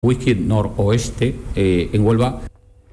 Whisky Noroeste en Huelva.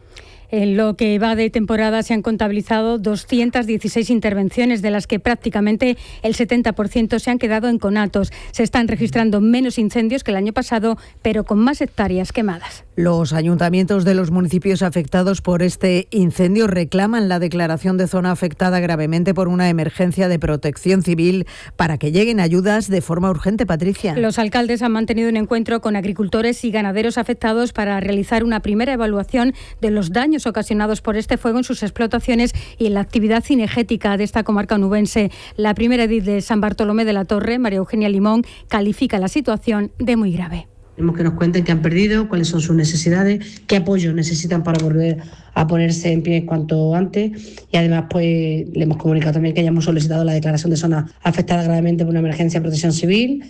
En lo que va de temporada se han contabilizado 216 intervenciones, de las que prácticamente el 70% se han quedado en conatos. Se están registrando menos incendios que el año pasado, pero con más hectáreas quemadas. Los ayuntamientos de los municipios afectados por este incendio reclaman la declaración de zona afectada gravemente por una emergencia de protección civil para que lleguen ayudas de forma urgente, Patricia. Los alcaldes han mantenido un encuentro con agricultores y ganaderos afectados para realizar una primera evaluación de los daños ocasionados por este fuego en sus explotaciones y en la actividad cinegética de esta comarca onubense. La primera edil de San Bartolomé de la Torre, María Eugenia Limón, califica la situación de muy grave. Queremos que nos cuenten qué han perdido, cuáles son sus necesidades, qué apoyo necesitan para volver a ponerse en pie cuanto antes, y además pues le hemos comunicado también que ya hemos solicitado la declaración de zona afectada gravemente por una emergencia de protección civil,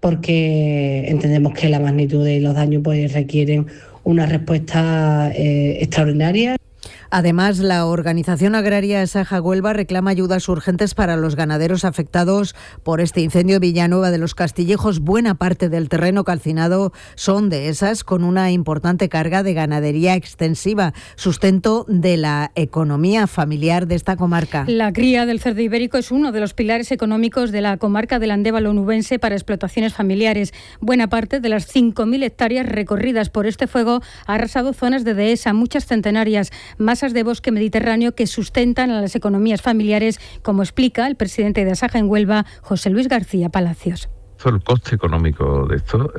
porque entendemos que la magnitud de los daños pues requieren una respuesta extraordinaria. Además, la organización agraria Saja Huelva reclama ayudas urgentes para los ganaderos afectados por este incendio. Villanueva de los Castillejos, buena parte del terreno calcinado son de esas con una importante carga de ganadería extensiva, sustento de la economía familiar de esta comarca. La cría del cerdo ibérico es uno de los pilares económicos de la comarca del Andévalo onubense para explotaciones familiares. Buena parte de las 5.000 hectáreas recorridas por este fuego ha arrasado zonas de dehesa, muchas centenarias, masas de bosque mediterráneo que sustentan a las economías familiares, como explica el presidente de Asaja en Huelva, José Luis García Palacios. El coste económico de esto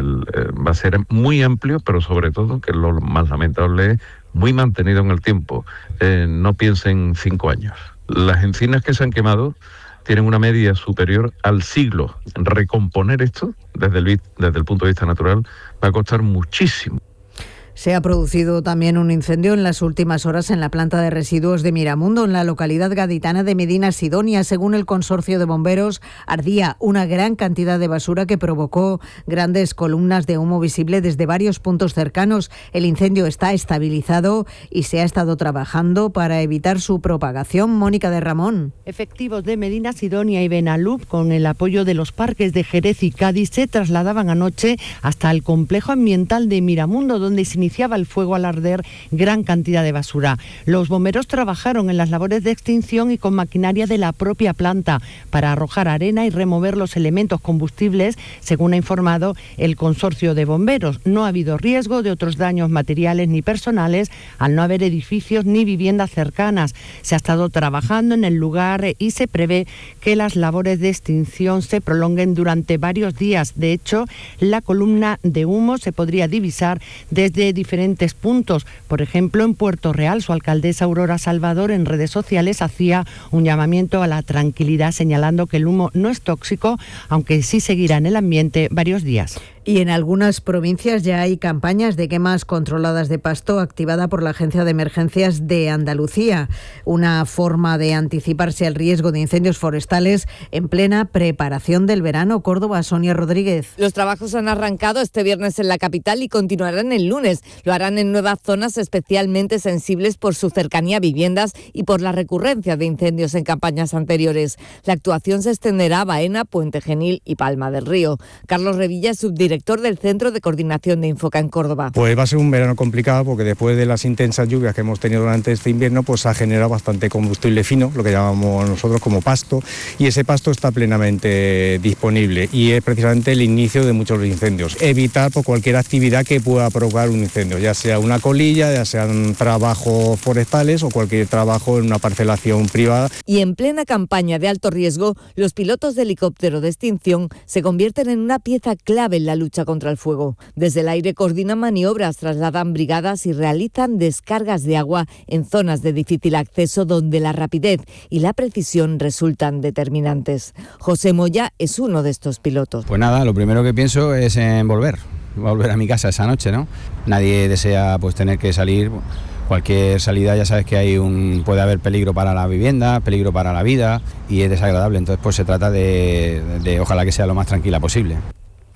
va a ser muy amplio, pero sobre todo, que es lo más lamentable, muy mantenido en el tiempo. No piensen 5 años. Las encinas que se han quemado tienen una media superior al siglo. Recomponer esto, desde el punto de vista natural, va a costar muchísimo. Se ha producido también un incendio en las últimas horas en la planta de residuos de Miramundo, en la localidad gaditana de Medina Sidonia. Según el consorcio de bomberos, ardía una gran cantidad de basura que provocó grandes columnas de humo visible desde varios puntos cercanos. El incendio está estabilizado y se ha estado trabajando para evitar su propagación. Mónica de Ramón. Efectivos de Medina Sidonia y Benalub, con el apoyo de los parques de Jerez y Cádiz, se trasladaban anoche hasta el complejo ambiental de Miramundo, donde se iniciaba el fuego al arder gran cantidad de basura. Los bomberos trabajaron en las labores de extinción y con maquinaria de la propia planta para arrojar arena y remover los elementos combustibles, según ha informado el consorcio de bomberos. No ha habido riesgo de otros daños materiales ni personales, al no haber edificios ni viviendas cercanas. Se ha estado trabajando en el lugar y se prevé que las labores de extinción se prolonguen durante varios días. De hecho, la columna de humo se podría divisar desde diferentes puntos. Por ejemplo, en Puerto Real, su alcaldesa Aurora Salvador en redes sociales hacía un llamamiento a la tranquilidad, señalando que el humo no es tóxico, aunque sí seguirá en el ambiente varios días. Y en algunas provincias ya hay campañas de quemas controladas de pasto activada por la Agencia de Emergencias de Andalucía, una forma de anticiparse al riesgo de incendios forestales en plena preparación del verano. Córdoba, Sonia Rodríguez. Los trabajos han arrancado este viernes en la capital y continuarán el lunes. Lo harán en nuevas zonas especialmente sensibles por su cercanía a viviendas y por la recurrencia de incendios en campañas anteriores. La actuación se extenderá a Baena, Puente Genil y Palma del Río. Carlos Revilla es subdirector del Centro de Coordinación de Infoca en Córdoba. Pues va a ser un verano complicado porque después de las intensas lluvias que hemos tenido durante este invierno, pues ha generado bastante combustible fino, lo que llamamos nosotros como pasto, y ese pasto está plenamente disponible y es precisamente el inicio de muchos incendios. Evitar por cualquier actividad que pueda provocar un incendio, ya sea una colilla, ya sean trabajos forestales o cualquier trabajo en una parcelación privada. Y en plena campaña de alto riesgo, los pilotos de helicóptero de extinción se convierten en una pieza clave en la lucha contra el fuego. Desde el aire coordinan maniobras, trasladan brigadas y realizan descargas de agua en zonas de difícil acceso donde la rapidez y la precisión resultan determinantes. José Moya es uno de estos pilotos. Pues nada, lo primero que pienso es en volver a mi casa esa noche, ¿no? Nadie desea pues tener que salir. Cualquier salida ya sabes que puede haber peligro para la vivienda, peligro para la vida y es desagradable. Entonces pues se trata de ojalá que sea lo más tranquila posible.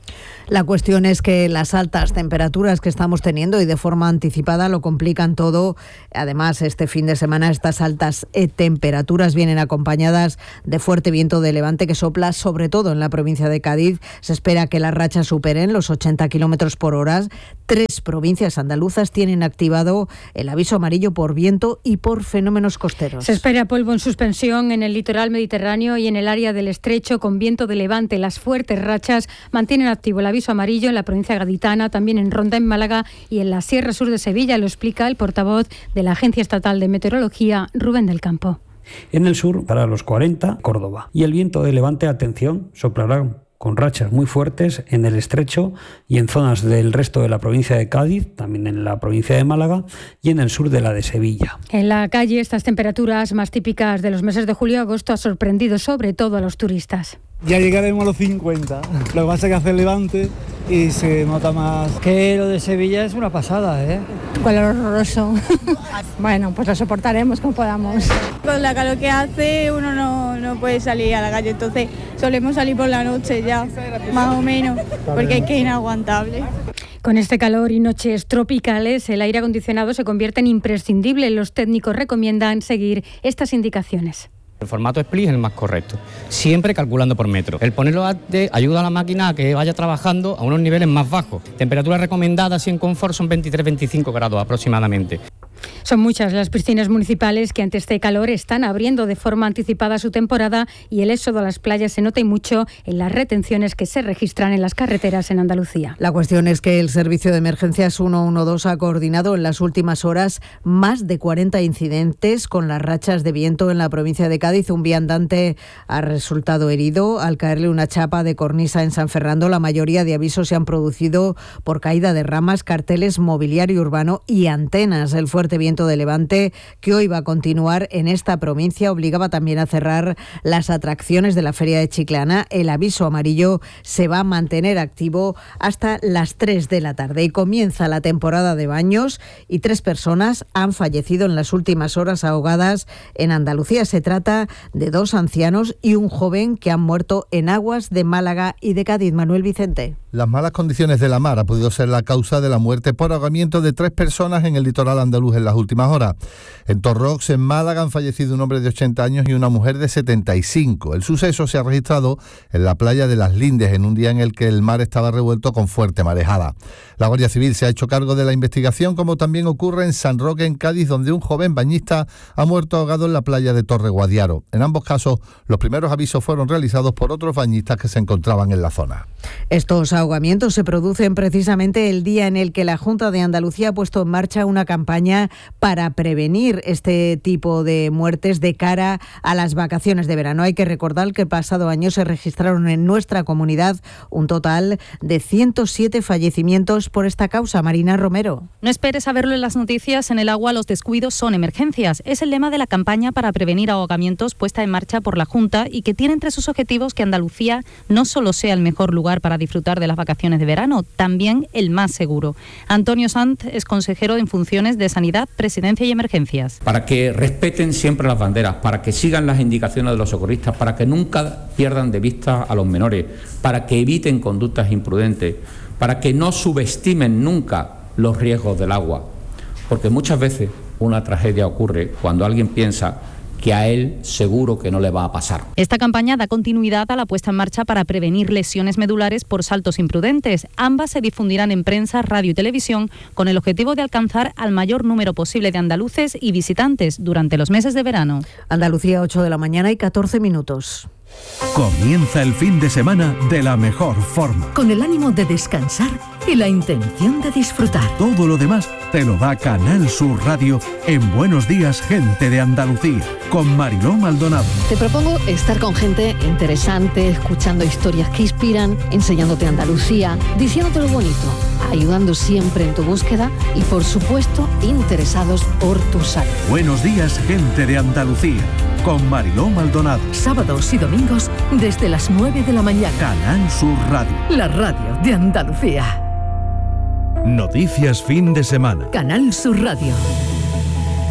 La cuestión es que las altas temperaturas que estamos teniendo y de forma anticipada lo complican todo. Además, este fin de semana estas altas temperaturas vienen acompañadas de fuerte viento de levante que sopla sobre todo en la provincia de Cádiz. Se espera que las rachas superen los 80 kilómetros por hora. 3 provincias andaluzas tienen activado el aviso amarillo por viento y por fenómenos costeros. Se espera polvo en suspensión en el litoral mediterráneo y en el área del estrecho con viento de levante. Las fuertes rachas mantienen activo el aviso amarillo en la provincia gaditana, también en Ronda, en Málaga y en la Sierra Sur de Sevilla. Lo explica el portavoz de la Agencia Estatal de Meteorología, Rubén del Campo. En el sur, para los 40, Córdoba. Y el viento de levante, atención, soplará con rachas muy fuertes en el estrecho y en zonas del resto de la provincia de Cádiz, también en la provincia de Málaga y en el sur de la de Sevilla. En la calle, estas temperaturas más típicas de los meses de julio y agosto ha sorprendido sobre todo a los turistas. Ya llegaremos a los 50. Lo que pasa es que hace levante y se nota más. Que lo de Sevilla es una pasada, ¿eh? Color horroroso. Bueno, pues lo soportaremos como podamos. Con la calor que hace uno no puede salir a la calle, entonces solemos salir por la noche ya, más o menos, porque es que es inaguantable. Con este calor y noches tropicales, el aire acondicionado se convierte en imprescindible. Los técnicos recomiendan seguir estas indicaciones. El formato split es el más correcto, siempre calculando por metro. El ponerlo ayuda a la máquina a que vaya trabajando a unos niveles más bajos. Temperaturas recomendadas y en confort son 23-25 grados aproximadamente. Son muchas las piscinas municipales que ante este calor están abriendo de forma anticipada su temporada y el éxodo a las playas se nota y mucho en las retenciones que se registran en las carreteras en Andalucía. La cuestión es que el Servicio de Emergencias 112 ha coordinado en las últimas horas más de 40 incidentes con las rachas de viento en la provincia de Cádiz. Un viandante ha resultado herido al caerle una chapa de cornisa en San Fernando. La mayoría de avisos se han producido por caída de ramas, carteles, mobiliario urbano y antenas. El fuerte viento de levante que hoy va a continuar en esta provincia obligaba también a cerrar las atracciones de la Feria de Chiclana. El aviso amarillo se va a mantener activo hasta las 3 de la tarde y comienza la temporada de baños y 3 personas han fallecido en las últimas horas ahogadas en Andalucía. Se trata de 2 ancianos y un joven que han muerto en aguas de Málaga y de Cádiz. Manuel Vicente. Las malas condiciones de la mar ha podido ser la causa de la muerte por ahogamiento de 3 personas en el litoral andaluz en las últimas horas. En Torrox, en Málaga, han fallecido un hombre de 80 años y una mujer de 75. El suceso se ha registrado en la playa de Las Lindes, en un día en el que el mar estaba revuelto con fuerte marejada. La Guardia Civil se ha hecho cargo de la investigación, como también ocurre en San Roque, en Cádiz, donde un joven bañista ha muerto ahogado en la playa de Torre Guadiaro. En ambos casos, los primeros avisos fueron realizados por otros bañistas que se encontraban en la zona. Estos ahogamientos se producen precisamente el día en el que la Junta de Andalucía ha puesto en marcha una campaña para prevenir este tipo de muertes de cara a las vacaciones de verano. Hay que recordar que el pasado año se registraron en nuestra comunidad un total de 107 fallecimientos por esta causa. Marina Romero. No esperes a verlo en las noticias. En el agua los descuidos son emergencias. Es el lema de la campaña para prevenir ahogamientos puesta en marcha por la Junta y que tiene entre sus objetivos que Andalucía no solo sea el mejor lugar para disfrutar de las vacaciones de verano, también el más seguro. Antonio Sanz es consejero en funciones de Sanidad, Presidencia y Emergencias. Para que respeten siempre las banderas, para que sigan las indicaciones de los socorristas, para que nunca pierdan de vista a los menores, para que eviten conductas imprudentes, para que no subestimen nunca los riesgos del agua, porque muchas veces una tragedia ocurre cuando alguien piensa que a él seguro que no le va a pasar. Esta campaña da continuidad a la puesta en marcha para prevenir lesiones medulares por saltos imprudentes. Ambas se difundirán en prensa, radio y televisión con el objetivo de alcanzar al mayor número posible de andaluces y visitantes durante los meses de verano. Andalucía, 8 de la mañana y 14 minutos. Comienza el fin de semana de la mejor forma. Con el ánimo de descansar y la intención de disfrutar. Todo lo demás te lo da Canal Sur Radio en Buenos Días, Gente de Andalucía, con Mariló Maldonado. Te propongo estar con gente interesante, escuchando historias que inspiran, enseñándote Andalucía, diciéndote lo bonito, ayudando siempre en tu búsqueda y, por supuesto, interesados por tu salud. Buenos Días, Gente de Andalucía, con Mariló Maldonado. Sábados y domingos desde las 9 de la mañana. Canal Sur Radio. La radio de Andalucía. Noticias fin de semana. Canal Sur Radio.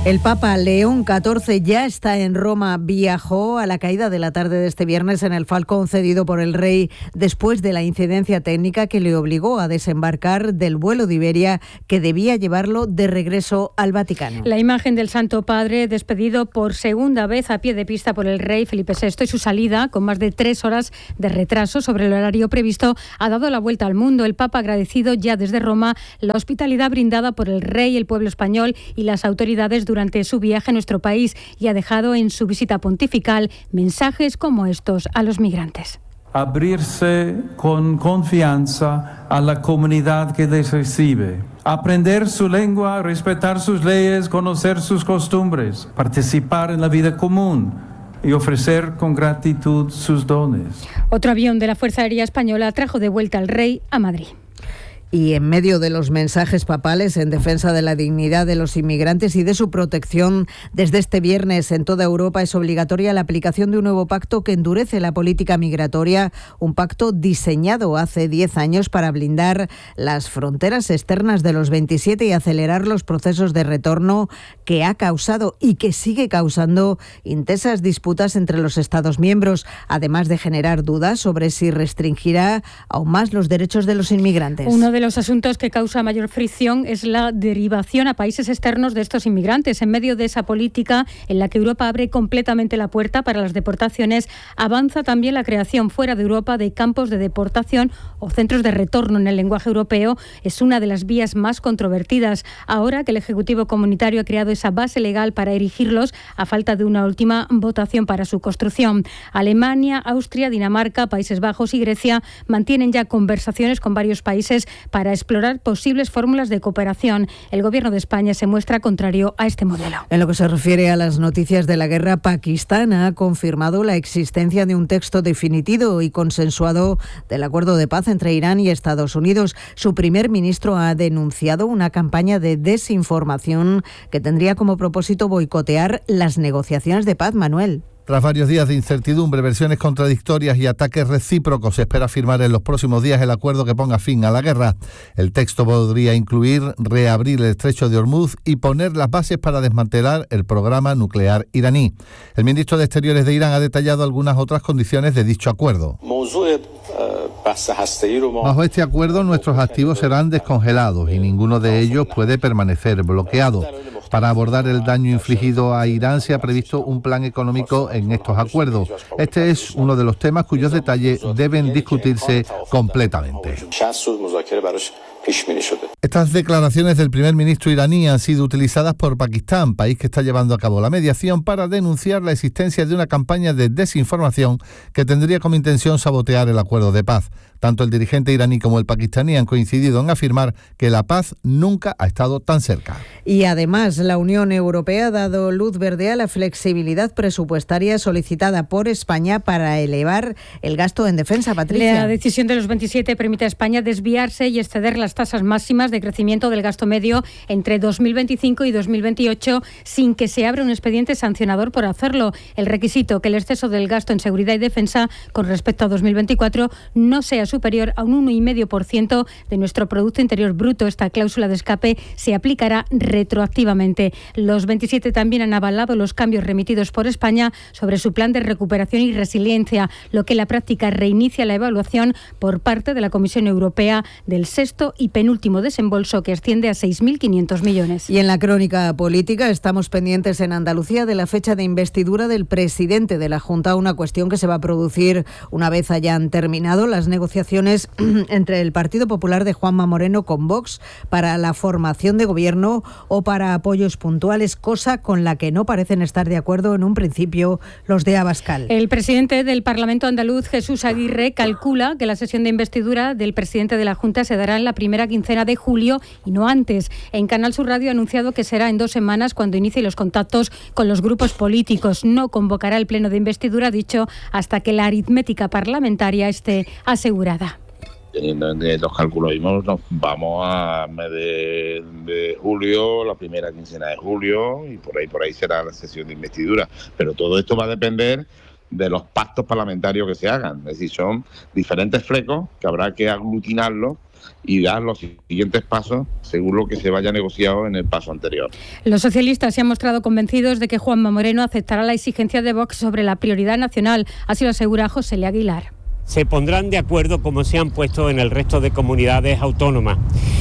El Papa León XIV ya está en Roma. Viajó a la caída de la tarde de este viernes en el Falcón cedido por el rey después de la incidencia técnica que le obligó a desembarcar del vuelo de Iberia que debía llevarlo de regreso al Vaticano. La imagen del Santo Padre, despedido por segunda vez a pie de pista por el rey Felipe VI, y su salida, con más de 3 horas de retraso sobre el horario previsto, ha dado la vuelta al mundo. El Papa ha agradecido ya desde Roma la hospitalidad brindada por el rey, el pueblo español y las autoridades durante su viaje a nuestro país, y ha dejado en su visita pontifical mensajes como estos a los migrantes. Abrirse con confianza a la comunidad que les recibe, aprender su lengua, respetar sus leyes, conocer sus costumbres, participar en la vida común y ofrecer con gratitud sus dones. Otro avión de la Fuerza Aérea Española trajo de vuelta al rey a Madrid. Y en medio de los mensajes papales en defensa de la dignidad de los inmigrantes y de su protección, desde este viernes en toda Europa es obligatoria la aplicación de un nuevo pacto que endurece la política migratoria, un pacto diseñado hace 10 años para blindar las fronteras externas de los 27 y acelerar los procesos de retorno, que ha causado y que sigue causando intensas disputas entre los Estados miembros, además de generar dudas sobre si restringirá aún más los derechos de los inmigrantes. Uno de los asuntos que causa mayor fricción es la derivación a países externos de estos inmigrantes. En medio de esa política en la que Europa abre completamente la puerta para las deportaciones, avanza también la creación fuera de Europa de campos de deportación o centros de retorno. En el lenguaje europeo es una de las vías más controvertidas. Ahora que el Ejecutivo Comunitario ha creado esa base legal para erigirlos, a falta de una última votación para su construcción. Alemania, Austria, Dinamarca, Países Bajos y Grecia mantienen ya conversaciones con varios países para explorar posibles fórmulas de cooperación. El Gobierno de España se muestra contrario a este modelo. En lo que se refiere a las noticias de la guerra, Pakistán ha confirmado la existencia de un texto definitivo y consensuado del acuerdo de paz entre Irán y Estados Unidos. Su primer ministro ha denunciado una campaña de desinformación que tendría como propósito boicotear las negociaciones de paz. Manuel. Tras varios días de incertidumbre, versiones contradictorias y ataques recíprocos, se espera firmar en los próximos días el acuerdo que ponga fin a la guerra. El texto podría incluir reabrir el estrecho de Hormuz y poner las bases para desmantelar el programa nuclear iraní. El ministro de Exteriores de Irán ha detallado algunas otras condiciones de dicho acuerdo. Bajo este acuerdo, nuestros activos serán descongelados y ninguno de ellos puede permanecer bloqueado. Para abordar el daño infligido a Irán se ha previsto un plan económico en estos acuerdos. Este es uno de los temas cuyos detalles deben discutirse completamente. Estas declaraciones del primer ministro iraní han sido utilizadas por Pakistán, país que está llevando a cabo la mediación, para denunciar la existencia de una campaña de desinformación que tendría como intención sabotear el acuerdo de paz. Tanto el dirigente iraní como el pakistaní han coincidido en afirmar que la paz nunca ha estado tan cerca. Y además, la Unión Europea ha dado luz verde a la flexibilidad presupuestaria solicitada por España para elevar el gasto en defensa. Patricia. La decisión de los 27 permite a España desviarse y exceder las tasas máximas de crecimiento del gasto medio entre 2025 y 2028 sin que se abra un expediente sancionador por hacerlo. El requisito que el exceso del gasto en seguridad y defensa con respecto a 2024 no sea superior a un 1,5% de nuestro Producto Interior Bruto. Esta cláusula de escape se aplicará retroactivamente. Los 27 también han avalado los cambios remitidos por España sobre su plan de recuperación y resiliencia, lo que en la práctica reinicia la evaluación por parte de la Comisión Europea del sexto y penúltimo desembolso, que asciende a 6.500 millones. Y en la crónica política estamos pendientes en Andalucía de la fecha de investidura del presidente de la Junta, una cuestión que se va a producir una vez hayan terminado las negociaciones entre el Partido Popular de Juanma Moreno con Vox para la formación de gobierno o para apoyos puntuales, cosa con la que no parecen estar de acuerdo en un principio los de Abascal. El presidente del Parlamento andaluz, Jesús Aguirre, calcula que la sesión de investidura del presidente de la Junta se dará en la primera quincena de julio y no antes. En Canal Sur Radio ha anunciado que será en 2 semanas cuando inicie los contactos con los grupos políticos. No convocará el pleno de investidura, dicho, hasta que la aritmética parlamentaria esté asegurada. Teniendo en que los cálculos mismos, nos vamos a mes de julio, la primera quincena de julio, y por ahí será la sesión de investidura. Pero todo esto va a depender de los pactos parlamentarios que se hagan. Es decir, son diferentes flecos que habrá que aglutinarlos y dar los siguientes pasos según lo que se vaya negociado en el paso anterior. Los socialistas se han mostrado convencidos de que Juanma Moreno aceptará la exigencia de Vox sobre la prioridad nacional, así lo asegura José L. Aguilar. Se pondrán de acuerdo como se han puesto en el resto de comunidades autónomas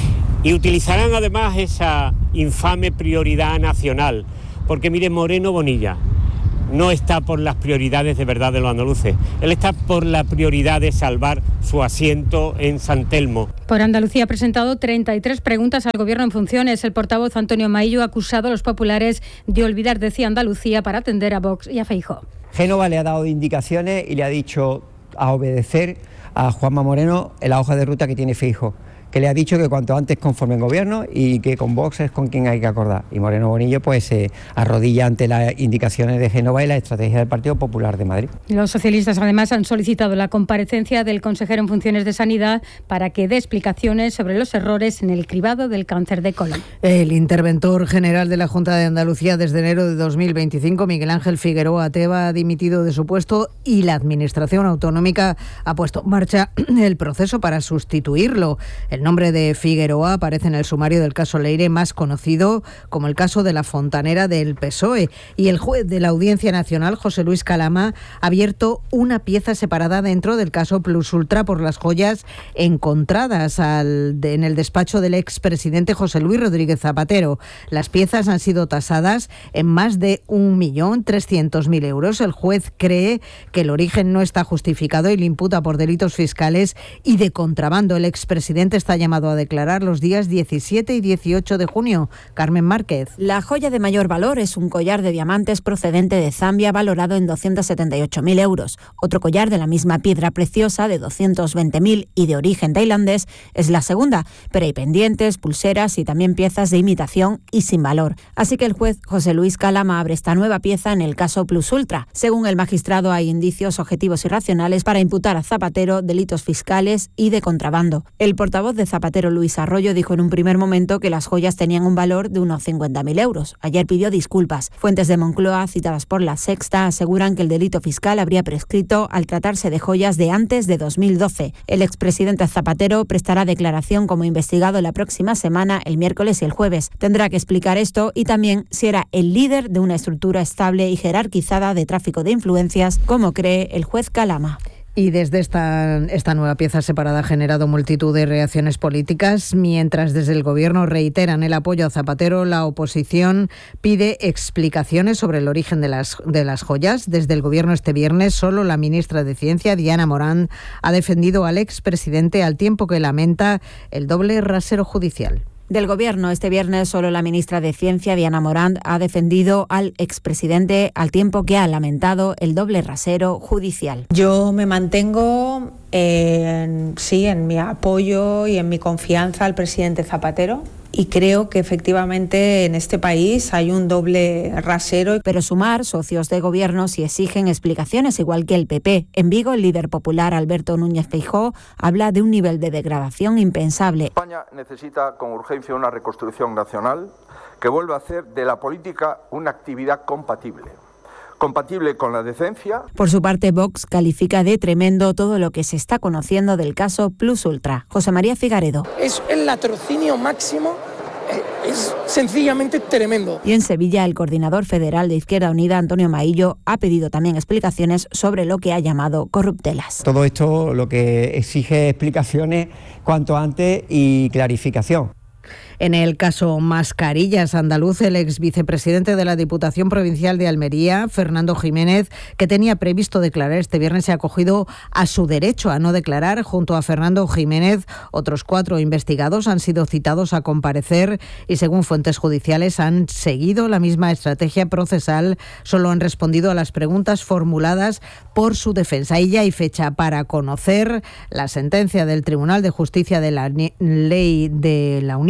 y utilizarán además esa infame prioridad nacional, porque mire, Moreno Bonilla no está por las prioridades de verdad de los andaluces, él está por la prioridad de salvar su asiento en San Telmo. Por Andalucía ha presentado 33 preguntas al Gobierno en funciones. El portavoz Antonio Maillo ha acusado a los populares de olvidar, decía, Andalucía para atender a Vox y a Feijóo. Génova le ha dado indicaciones y le ha dicho a obedecer a Juanma Moreno en la hoja de ruta que tiene Feijóo, que le ha dicho que cuanto antes conformen gobierno y que con Vox es con quien hay que acordar. Y Moreno Bonillo pues se arrodilla ante las indicaciones de Génova y la estrategia del Partido Popular de Madrid. Los socialistas además han solicitado la comparecencia del consejero en funciones de Sanidad para que dé explicaciones sobre los errores en el cribado del cáncer de colon. El interventor general de la Junta de Andalucía desde enero de 2025, Miguel Ángel Figueroa Teba, ha dimitido de su puesto y la Administración Autonómica ha puesto en marcha el proceso para sustituirlo. El nombre de Figueroa aparece en el sumario del caso Leire, más conocido como el caso de la fontanera del PSOE. Y el juez de la Audiencia Nacional, José Luis Calama, ha abierto una pieza separada dentro del caso Plus Ultra por las joyas encontradas en el despacho del expresidente José Luis Rodríguez Zapatero. Las piezas han sido tasadas en más de 1.300.000 euros. El juez cree que el origen no está justificado y le imputa por delitos fiscales y de contrabando. El expresidente está llamado a declarar los días 17 y 18 de junio. Carmen Márquez. La joya de mayor valor es un collar de diamantes procedente de Zambia valorado en 278.000 euros. Otro collar de la misma piedra preciosa de 220.000 y de origen tailandés es la segunda, pero hay pendientes, pulseras y también piezas de imitación y sin valor. Así que el juez José Luis Calama abre esta nueva pieza en el caso Plus Ultra. Según el magistrado, hay indicios objetivos y racionales para imputar a Zapatero delitos fiscales y de contrabando. El portavoz de Zapatero, Luis Arroyo, dijo en un primer momento que las joyas tenían un valor de unos 50.000 euros. Ayer pidió disculpas. Fuentes de Moncloa, citadas por La Sexta, aseguran que el delito fiscal habría prescrito al tratarse de joyas de antes de 2012. El expresidente Zapatero prestará declaración como investigado la próxima semana, el miércoles y el jueves. Tendrá que explicar esto y también si era el líder de una estructura estable y jerarquizada de tráfico de influencias, como cree el juez Calama. Y desde esta nueva pieza separada ha generado multitud de reacciones políticas. Mientras desde el Gobierno reiteran el apoyo a Zapatero, la oposición pide explicaciones sobre el origen de las joyas. Desde el Gobierno este viernes, solo la ministra de Ciencia, Diana Morant, ha defendido al expresidente al tiempo que lamenta el doble rasero judicial. Del Gobierno, este viernes solo la ministra de Ciencia, Diana Morant, ha defendido al expresidente al tiempo que ha lamentado el doble rasero judicial. Yo me mantengo en mi apoyo y en mi confianza al presidente Zapatero. Y creo que efectivamente en este país hay un doble rasero. Pero Sumar, socios de gobierno, sí exigen explicaciones, igual que el PP. En Vigo, el líder popular Alberto Núñez Feijóo habla de un nivel de degradación impensable. España necesita con urgencia una reconstrucción nacional que vuelva a hacer de la política una actividad compatible con la decencia. Por su parte, Vox califica de tremendo todo lo que se está conociendo del caso Plus Ultra. José María Figaredo. Es el latrocinio máximo, es sencillamente tremendo. Y en Sevilla, el coordinador federal de Izquierda Unida, Antonio Maillo, ha pedido también explicaciones sobre lo que ha llamado corruptelas. Todo esto lo que exige explicaciones cuanto antes y clarificación. En el caso Mascarillas andaluz, el ex vicepresidente de la Diputación Provincial de Almería, Fernando Jiménez, que tenía previsto declarar este viernes, se ha acogido a su derecho a no declarar. Junto a Fernando Jiménez, otros 4 investigados han sido citados a comparecer y, según fuentes judiciales, han seguido la misma estrategia procesal. Solo han respondido a las preguntas formuladas por su defensa. Y ya hay fecha para conocer la sentencia del Tribunal de Justicia de la Ley de la Unión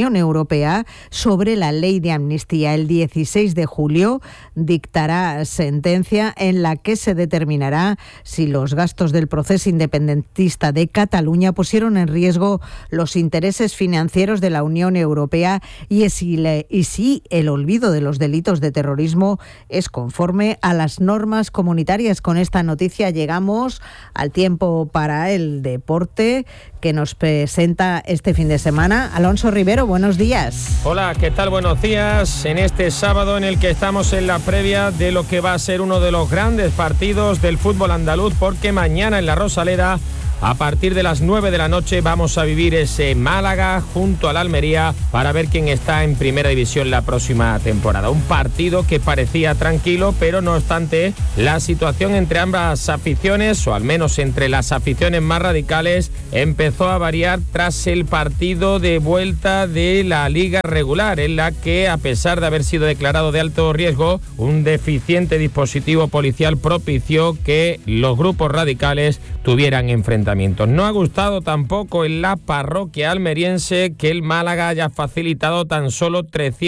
Unión Europea sobre la ley de amnistía. El 16 de julio dictará sentencia en la que se determinará si los gastos del proceso independentista de Cataluña pusieron en riesgo los intereses financieros de la Unión Europea y si el olvido de los delitos de terrorismo es conforme a las normas comunitarias. Con esta noticia llegamos al tiempo para el deporte que nos presenta este fin de semana Alonso Rivero. Buenos días. Hola, ¿qué tal? Buenos días. En este sábado en el que estamos en la previa de lo que va a ser uno de los grandes partidos del fútbol andaluz, porque mañana en la Rosaleda, a partir de las 9 de la noche, vamos a vivir ese Málaga junto al Almería para ver quién está en primera división la próxima temporada. Un partido que parecía tranquilo, pero no obstante, la situación entre ambas aficiones, o al menos entre las aficiones más radicales, empezó a variar tras el partido de vuelta de la Liga Regular, en la que, a pesar de haber sido declarado de alto riesgo, un deficiente dispositivo policial propició que los grupos radicales tuvieran enfrentamientos. No ha gustado tampoco en la parroquia almeriense que el Málaga haya facilitado tan solo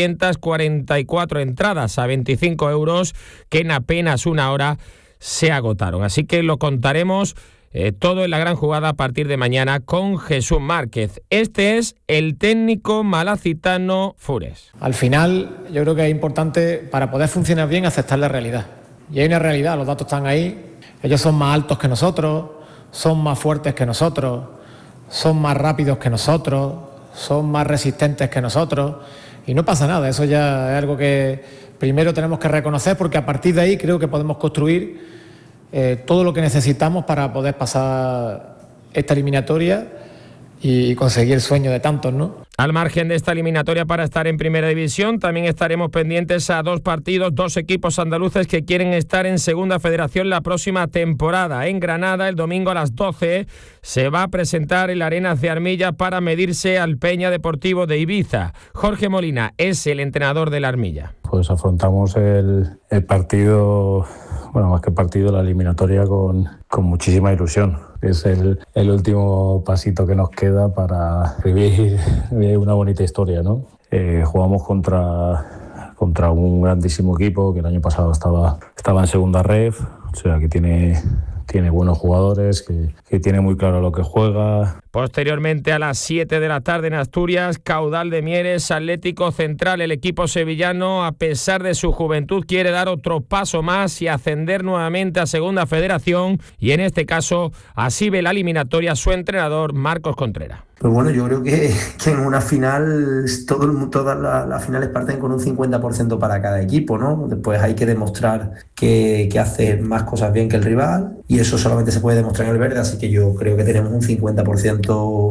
344 entradas a 25 euros que en apenas una hora se agotaron. Así que lo contaremos todo en la gran jugada a partir de mañana con Jesús Márquez. Este es el técnico malacitano Fures. Al final yo creo que es importante, para poder funcionar bien, aceptar la realidad. Y hay una realidad, los datos están ahí, ellos son más altos que nosotros, son más fuertes que nosotros, son más rápidos que nosotros, son más resistentes que nosotros, y no pasa nada. Eso ya es algo que primero tenemos que reconocer, porque a partir de ahí creo que podemos construir todo lo que necesitamos para poder pasar esta eliminatoria y conseguir el sueño de tantos, ¿no? Al margen de esta eliminatoria para estar en primera división, también estaremos pendientes a dos partidos, dos equipos andaluces que quieren estar en segunda federación la próxima temporada. En Granada, el domingo a las 12, se va a presentar el Arenas de Armilla para medirse al Peña Deportivo de Ibiza. Jorge Molina es el entrenador del Armilla. Pues afrontamos el partido, bueno, más que partido, la eliminatoria con muchísima ilusión. Es el último pasito que nos queda para vivir una bonita historia, ¿no? Jugamos contra un grandísimo equipo que el año pasado estaba en segunda ref, o sea que tiene buenos jugadores, que tiene muy claro lo que juega. Posteriormente, a las 7 de la tarde en Asturias, Caudal de Mieres, Atlético Central. El equipo sevillano, a pesar de su juventud, quiere dar otro paso más y ascender nuevamente a segunda federación, y en este caso así ve la eliminatoria su entrenador Marcos Contreras. Pues bueno, yo creo que en una final todas las finales parten con un 50% para cada equipo, ¿no? Después hay que demostrar que hace más cosas bien que el rival, y eso solamente se puede demostrar en el verde, así que yo creo que tenemos un 50%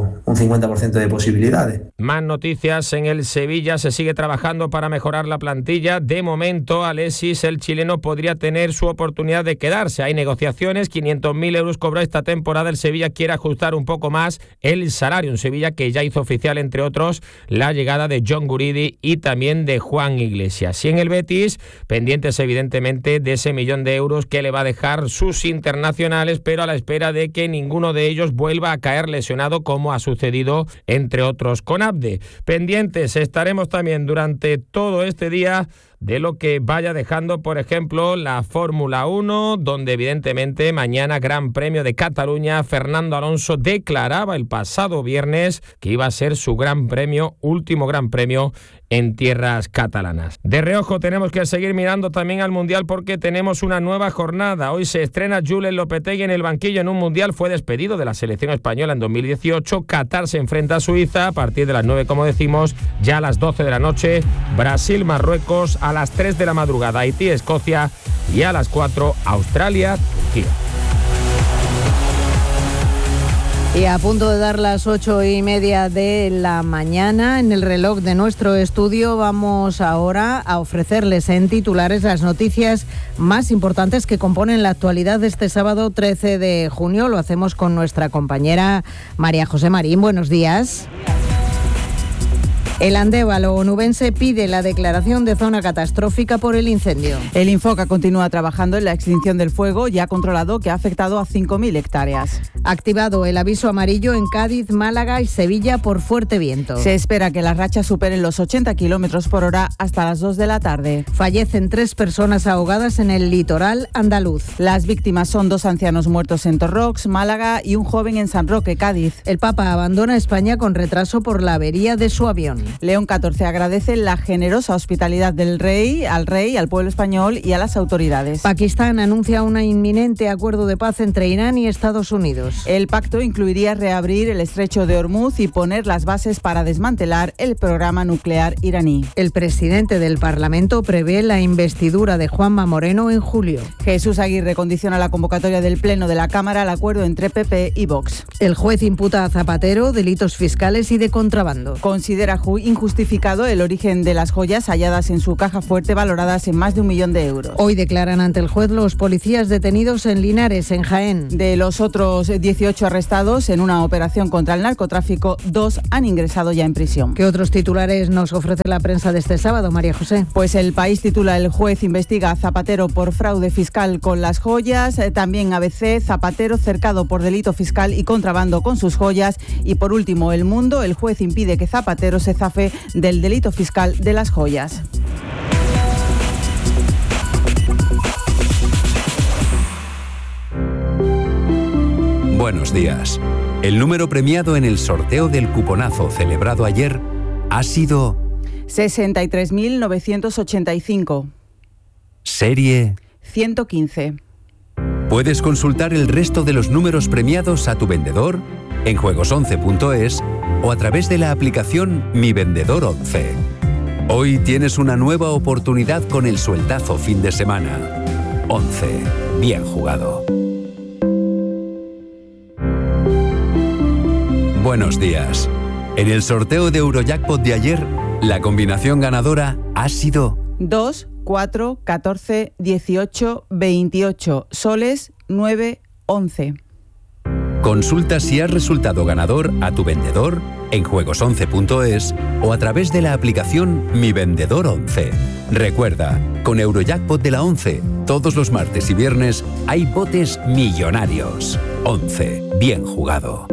de posibilidades. Más noticias en el Sevilla. Se sigue trabajando para mejorar la plantilla. De momento, Alexis, el chileno, podría tener su oportunidad de quedarse. Hay negociaciones, 500.000 euros cobró esta temporada. El Sevilla quiere ajustar un poco más el salario. Un Sevilla que ya hizo oficial, entre otros, la llegada de John Guridi y también de Juan Iglesias. Y en el Betis, pendientes evidentemente de ese 1 millón de euros que le va a dejar sus internacionales, pero a la espera de que ninguno de ellos vuelva a caer lesionado, como ha sucedido, entre otros, con Abde. Pendientes estaremos también durante todo este día de lo que vaya dejando, por ejemplo, la Fórmula 1, donde evidentemente mañana Gran Premio de Cataluña. Fernando Alonso declaraba el pasado viernes que iba a ser su gran premio, último gran premio en tierras catalanas. De reojo tenemos que seguir mirando también al Mundial, porque tenemos una nueva jornada. Hoy se estrena Julen Lopetegui en el banquillo en un Mundial. Fue despedido de la selección española en 2018. Qatar se enfrenta a Suiza a partir de las 9, como decimos. Ya a las 12 de la noche, Brasil, Marruecos. A las 3 de la madrugada, Haití, Escocia. Y a las 4, Australia, Turquía. Y a punto de dar las 8:30 de la mañana, en el reloj de nuestro estudio, vamos ahora a ofrecerles en titulares las noticias más importantes que componen la actualidad de este sábado 13 de junio. Lo hacemos con nuestra compañera María José Marín. Buenos días. El Andévalo onubense pide la declaración de zona catastrófica por el incendio. El Infoca continúa trabajando en la extinción del fuego y ha controlado que ha afectado a 5.000 hectáreas. Activado el aviso amarillo en Cádiz, Málaga y Sevilla por fuerte viento. Se espera que las rachas superen los 80 kilómetros por hora hasta las 2 de la tarde. Fallecen 3 personas ahogadas en el litoral andaluz. Las víctimas son 2 ancianos muertos en Torrox, Málaga y un joven en San Roque, Cádiz. El Papa abandona España con retraso por la avería de su avión. León XIV agradece la generosa hospitalidad del rey, al pueblo español y a las autoridades. Pakistán anuncia un inminente acuerdo de paz entre Irán y Estados Unidos. El pacto incluiría reabrir el estrecho de Hormuz y poner las bases para desmantelar el programa nuclear iraní. El presidente del Parlamento prevé la investidura de Juanma Moreno en julio. Jesús Aguirre condiciona la convocatoria del Pleno de la Cámara al acuerdo entre PP y Vox. El juez imputa a Zapatero delitos fiscales y de contrabando. Considera injustificado el origen de las joyas halladas en su caja fuerte valoradas en más de 1 millón de euros. Hoy declaran ante el juez los policías detenidos en Linares, en Jaén. De los otros 18 arrestados en una operación contra el narcotráfico, 2 han ingresado ya en prisión. ¿Qué otros titulares nos ofrece la prensa de este sábado, María José? Pues El País titula: el juez investiga a Zapatero por fraude fiscal con las joyas. También ABC: Zapatero cercado por delito fiscal y contrabando con sus joyas. Y por último, El Mundo: el juez impide que Zapatero se zafe del delito fiscal de las joyas. Buenos días. El número premiado en el sorteo del cuponazo celebrado ayer ha sido 63.985. Serie 115. Puedes consultar el resto de los números premiados a tu vendedor en juegos11.es o a través de la aplicación Mi Vendedor 11. Hoy tienes una nueva oportunidad con el sueldazo fin de semana. 11. Bien jugado. Buenos días. En el sorteo de Eurojackpot de ayer, la combinación ganadora ha sido 2, 4, 14, 18, 28, soles 9, 11. Consulta si has resultado ganador a tu vendedor en juegos11.es o a través de la aplicación Mi Vendedor 11. Recuerda, con Eurojackpot de la 11, todos los martes y viernes hay botes millonarios. 11. Bien jugado.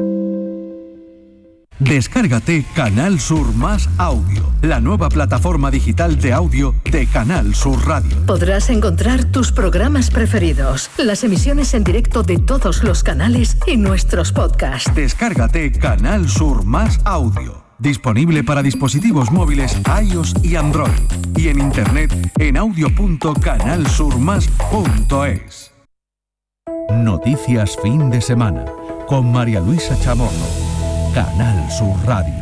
Descárgate Canal Sur Más Audio, la nueva plataforma digital de audio de Canal Sur Radio. Podrás encontrar tus programas preferidos, las emisiones en directo de todos los canales y nuestros podcasts. Descárgate Canal Sur Más Audio, disponible para dispositivos móviles iOS y Android, y en internet en audio.canalsurmas.es. Noticias fin de semana con María Luisa Chamorro. Canal Sur Radio.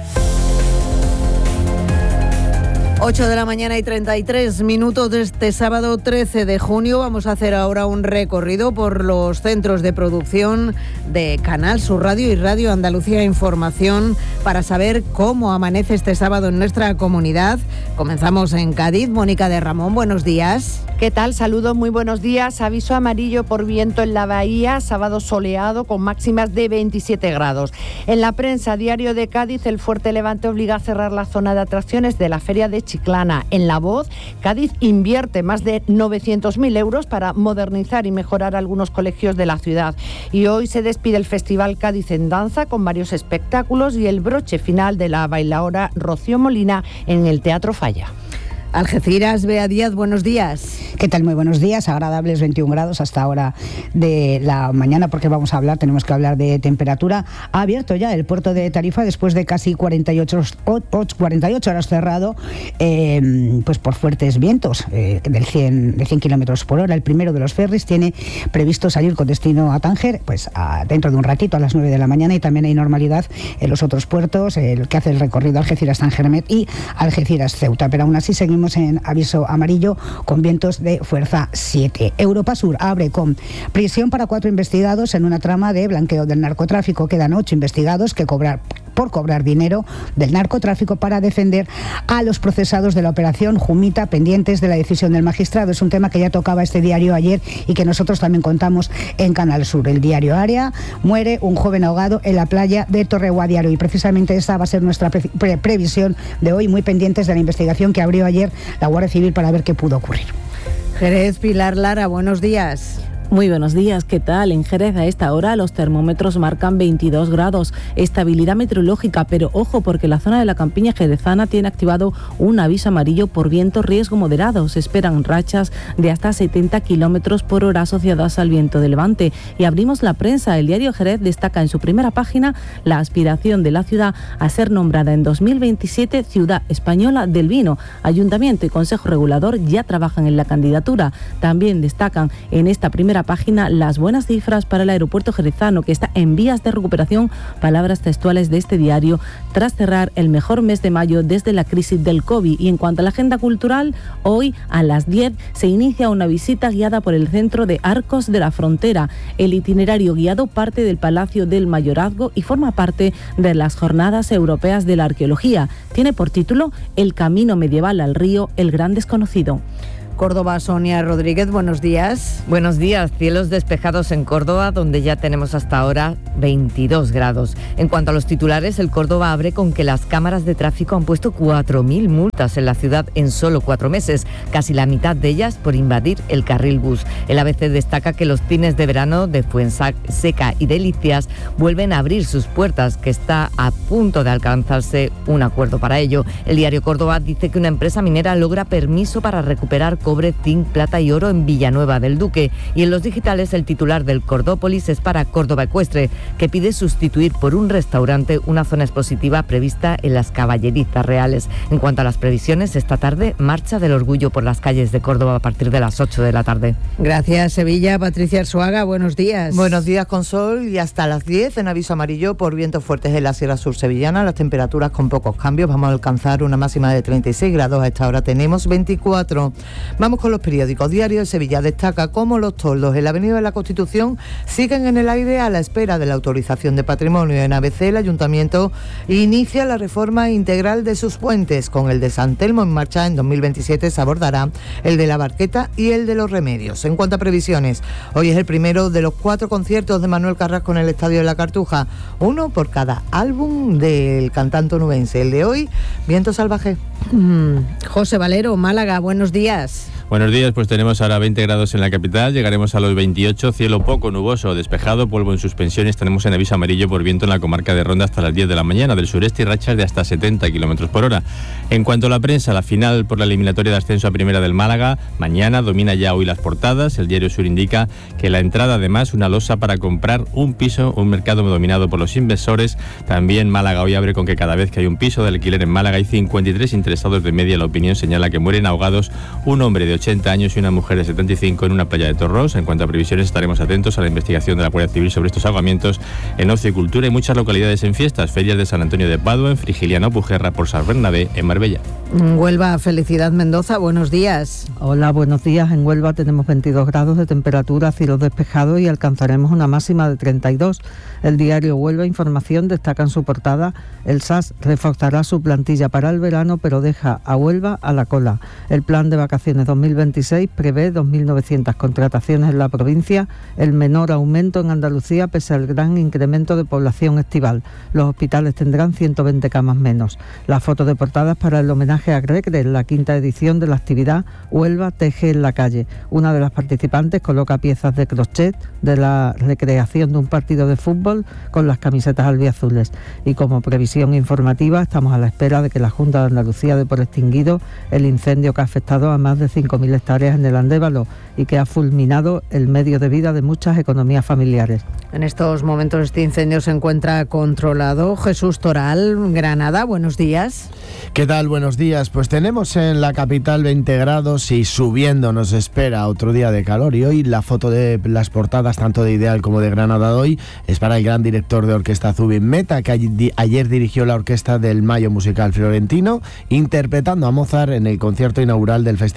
8 de la mañana y 33 minutos de este sábado 13 de junio. Vamos a hacer ahora un recorrido por los centros de producción de Canal Sur Radio y Radio Andalucía Información para saber cómo amanece este sábado en nuestra comunidad. Comenzamos en Cádiz. Mónica de Ramón, buenos días. ¿Qué tal? Saludos, muy buenos días. Aviso amarillo por viento en la bahía, sábado soleado con máximas de 27 grados. En la prensa, Diario de Cádiz, el fuerte levante obliga a cerrar la zona de atracciones de la Feria de Chiclana. En La Voz, Cádiz invierte más de 900.000 euros para modernizar y mejorar algunos colegios de la ciudad. Y hoy se despide el Festival Cádiz en Danza con varios espectáculos y el broche final de la bailaora Rocío Molina en el Teatro Falla. Algeciras, Bea Díaz, buenos días. ¿Qué tal? Muy buenos días, agradables 21 grados hasta ahora de la mañana, porque tenemos que hablar de temperatura. Ha abierto ya el puerto de Tarifa después de casi 48 horas cerrado, pues por fuertes vientos de 100 kilómetros por hora. El primero de los ferries tiene previsto salir con destino a Tánger, pues dentro de un ratito a las 9 de la mañana, y también hay normalidad en los otros puertos, el que hace el recorrido Algeciras-San Germet y Algeciras-Ceuta, pero aún así seguimos en aviso amarillo con vientos de fuerza 7. Europa Sur abre con prisión para 4 investigados en una trama de blanqueo del narcotráfico. Quedan 8 investigados que cobrar por cobrar dinero del narcotráfico para defender a los procesados de la operación Jumita, pendientes de la decisión del magistrado. Es un tema que ya tocaba este diario ayer y que nosotros también contamos en Canal Sur. El diario Área: muere un joven ahogado en la playa de Torreguadiaro, y precisamente esta va a ser nuestra previsión de hoy, muy pendientes de la investigación que abrió ayer la Guardia Civil para ver qué pudo ocurrir. Jerez, Pilar Lara, buenos días. Muy buenos días, ¿qué tal? En Jerez a esta hora los termómetros marcan 22 grados, estabilidad meteorológica, pero ojo porque la zona de la campiña jerezana tiene activado un aviso amarillo por viento riesgo moderado. Se esperan rachas de hasta 70 kilómetros por hora asociadas al viento de levante. Y abrimos la prensa. El diario Jerez destaca en su primera página la aspiración de la ciudad a ser nombrada en 2027 Ciudad Española del Vino. Ayuntamiento y Consejo Regulador ya trabajan en la candidatura. También destacan en esta primera página las buenas cifras para el aeropuerto jerezano, que está en vías de recuperación, palabras textuales de este diario, tras cerrar el mejor mes de mayo desde la crisis del COVID. Y en cuanto a la agenda cultural, hoy a las 10 se inicia una visita guiada por el Centro de Arcos de la Frontera. El itinerario guiado parte del Palacio del Mayorazgo y forma parte de las Jornadas Europeas de la Arqueología. Tiene por título El camino medieval al río, el gran desconocido. Córdoba, Sonia Rodríguez, buenos días. Buenos días, cielos despejados en Córdoba, donde ya tenemos hasta ahora 22 grados. En cuanto a los titulares, el Córdoba abre con que las cámaras de tráfico han puesto 4.000 multas en la ciudad en solo 4 meses, casi la mitad de ellas por invadir el carril bus. El ABC destaca que los cines de verano de Fuenseca y Delicias vuelven a abrir sus puertas, que está a punto de alcanzarse un acuerdo para ello. El diario Córdoba dice que una empresa minera logra permiso para recuperar cobre, zinc, plata y oro en Villanueva del Duque. Y en los digitales, el titular del Cordópolis es para Córdoba Ecuestre, que pide sustituir por un restaurante una zona expositiva prevista en las Caballerizas Reales. En cuanto a las previsiones, esta tarde, marcha del orgullo por las calles de Córdoba a partir de las 8 de la tarde. Gracias, Sevilla. Patricia Arzuaga, buenos días. Buenos días, con sol y hasta las 10 en aviso amarillo por vientos fuertes en la Sierra Sur sevillana. Las temperaturas con pocos cambios. Vamos a alcanzar una máxima de 36 grados. A esta hora tenemos 24. Vamos con los periódicos. Diario de Sevilla destaca cómo los toldos en la Avenida de la Constitución siguen en el aire a la espera de la autorización de patrimonio. En ABC, el Ayuntamiento inicia la reforma integral de sus puentes. Con el de San Telmo en marcha, en 2027 se abordará el de la Barqueta y el de los Remedios. En cuanto a previsiones, hoy es el primero de los 4 conciertos de Manuel Carrasco en el Estadio de la Cartuja, uno por cada álbum del cantante onubense. El de hoy, Viento Salvaje. José Valero, Málaga, buenos días. Buenos días, pues tenemos ahora 20 grados en la capital, llegaremos a los 28, cielo poco nuboso, despejado, polvo en suspensión, estaremos en aviso amarillo por viento en la comarca de Ronda hasta las 10 de la mañana, del sureste y rachas de hasta 70 kilómetros por hora. En cuanto a la prensa, la final por la eliminatoria de ascenso a primera del Málaga, mañana domina ya hoy las portadas. El diario Sur indica que la entrada, además, una losa para comprar un piso, un mercado dominado por los inversores. También Málaga hoy abre con que cada vez que hay un piso de alquiler en Málaga hay 53 interesados de media. La opinión señala que mueren ahogados un hombre de 80 años y una mujer de 75 en una playa de Torros. En cuanto a previsiones, estaremos atentos a la investigación de la Guardia Civil sobre estos ahogamientos en ocio y cultura y muchas localidades en fiestas, ferias de San Antonio de Padua, en Frigiliano, Pujerra, por San Bernabé, en Marbella. Huelva, Felicidad Mendoza, buenos días. Hola, buenos días. En Huelva tenemos 22 grados de temperatura, cielo despejado y alcanzaremos una máxima de 32. El diario Huelva Información destaca en su portada: el SAS reforzará su plantilla para el verano, pero deja a Huelva a la cola. El plan de vacaciones 2026 prevé 2.900 contrataciones en la provincia, el menor aumento en Andalucía pese al gran incremento de población estival. Los hospitales tendrán 120 camas menos. Las fotos de portadas para el homenaje a Gregre, la 5ª edición de la actividad Huelva Teje en la Calle. Una de las participantes coloca piezas de crochet de la recreación de un partido de fútbol con las camisetas albiazules. Y como previsión informativa, estamos a la espera de que la Junta de Andalucía dé por extinguido el incendio que ha afectado a más de 5.000 hectáreas en el Andévalo y que ha fulminado el medio de vida de muchas economías familiares. En estos momentos este incendio se encuentra controlado. Jesús Toral, Granada, buenos días. ¿Qué tal? Buenos días. Pues tenemos en la capital 20 grados y subiendo nos espera otro día de calor. Y hoy la foto de las portadas, tanto de Ideal como de Granada de hoy, es para el gran director de orquesta Zubin Mehta, que ayer dirigió la orquesta del Mayo Musical Fiorentino, interpretando a Mozart en el concierto inaugural del Festival Internacional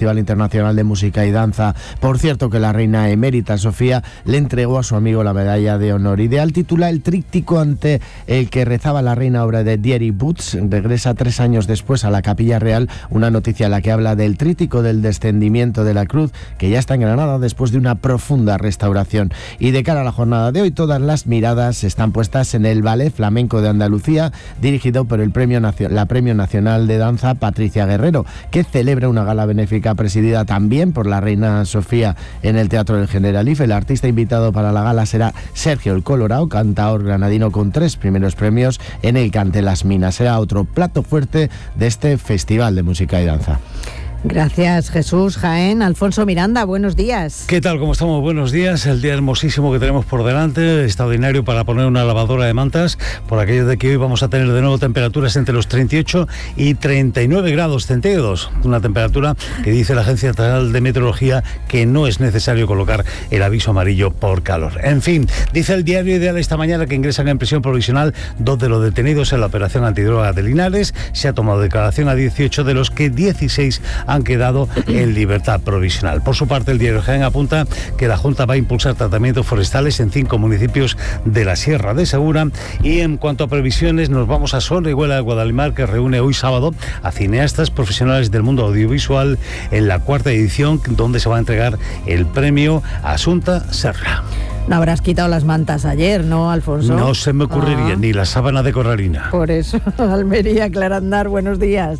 Nacional de Música y Danza. Por cierto, que la reina emérita Sofía le entregó a su amigo la medalla de honor. Ideal titula el tríptico ante el que rezaba la reina, obra de Thierry Boots. Regresa 3 años después a la Capilla Real, una noticia en la que habla del tríptico del descendimiento de la cruz, que ya está en Granada después de una profunda restauración. Y de cara a la jornada de hoy, todas las miradas están puestas en el Ballet Flamenco de Andalucía, dirigido por la Premio Nacional de Danza Patricia Guerrero, que celebra una gala benéfica presidida también por la reina Sofía en el Teatro del Generalife. El artista invitado para la gala será Sergio el Colorao, cantaor granadino con 3 primeros premios en el Cante Las Minas. Será otro plato fuerte de este Festival de Música y Danza. Gracias, Jesús. Jaén, Alfonso Miranda, buenos días. ¿Qué tal? ¿Cómo estamos? Buenos días. El día hermosísimo que tenemos por delante, extraordinario para poner una lavadora de mantas, por aquello de que hoy vamos a tener de nuevo temperaturas entre los 38 y 39 grados centígrados. Una temperatura que dice la Agencia Estatal de Meteorología que no es necesario colocar el aviso amarillo por calor. En fin, dice el diario Ideal esta mañana que ingresan en prisión provisional 2 de los detenidos en la operación antidroga de Linares. Se ha tomado declaración a 18, de los que 16 han quedado en libertad provisional. Por su parte, el diario Jaén apunta que la Junta va a impulsar tratamientos forestales en 5 municipios de la Sierra de Segura. Y en cuanto a previsiones, nos vamos a Sorriguela de Guadalimar, que reúne hoy sábado a cineastas profesionales del mundo audiovisual en la 4ª edición, donde se va a entregar el premio Asunta Serra. No habrás quitado las mantas ayer, ¿no, Alfonso? No se me ocurriría, ni la sábana de corralina. Por eso, Almería, Clarandar, buenos días.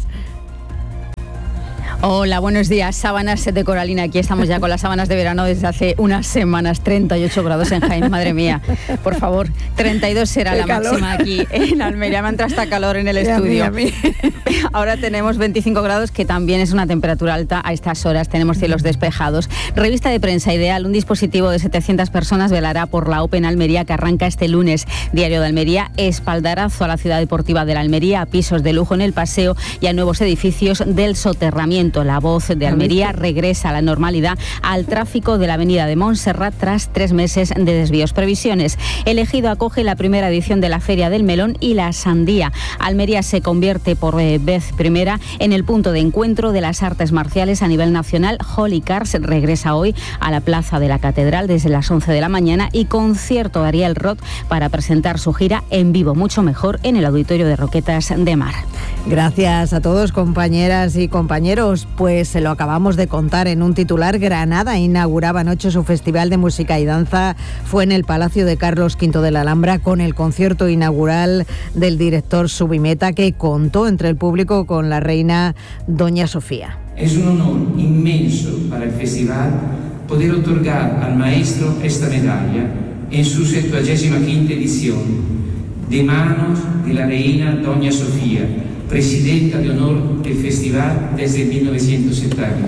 Hola, buenos días. Sábanas de coralina. Aquí estamos ya con las sábanas de verano desde hace unas semanas. 38 grados en Jaén, madre mía. Por favor, 32 será la máxima aquí en Almería. Me entra hasta calor en el estudio. Ahora tenemos 25 grados, que también es una temperatura alta a estas horas. Tenemos cielos despejados. Revista de prensa Ideal. Un dispositivo de 700 personas velará por la Open Almería, que arranca este lunes. Diario de Almería, espaldarazo a la ciudad deportiva de la Almería, a pisos de lujo en el paseo y a nuevos edificios del soterramiento. La Voz de Almería regresa a la normalidad al tráfico de la avenida de Montserrat tras 3 meses de desvíos. Previsiones. El Ejido acoge la primera edición de la Feria del Melón y la Sandía. Almería se convierte por vez primera en el punto de encuentro de las artes marciales a nivel nacional. Holy Cars regresa hoy a la Plaza de la Catedral desde las 11 de la mañana y concierto de Ariel Roth para presentar su gira en vivo, mucho mejor, en el Auditorio de Roquetas de Mar. Gracias a todos, compañeras y compañeros. Pues se lo acabamos de contar en un titular. Granada inauguraba anoche su Festival de Música y Danza. Fue en el Palacio de Carlos V de la Alhambra, con el concierto inaugural del director Subimeta, que contó entre el público con la reina Doña Sofía. Es un honor inmenso para el festival poder otorgar al maestro esta medalla en su 75ª edición, de manos de la reina Doña Sofía, presidenta de honor del festival desde 1970.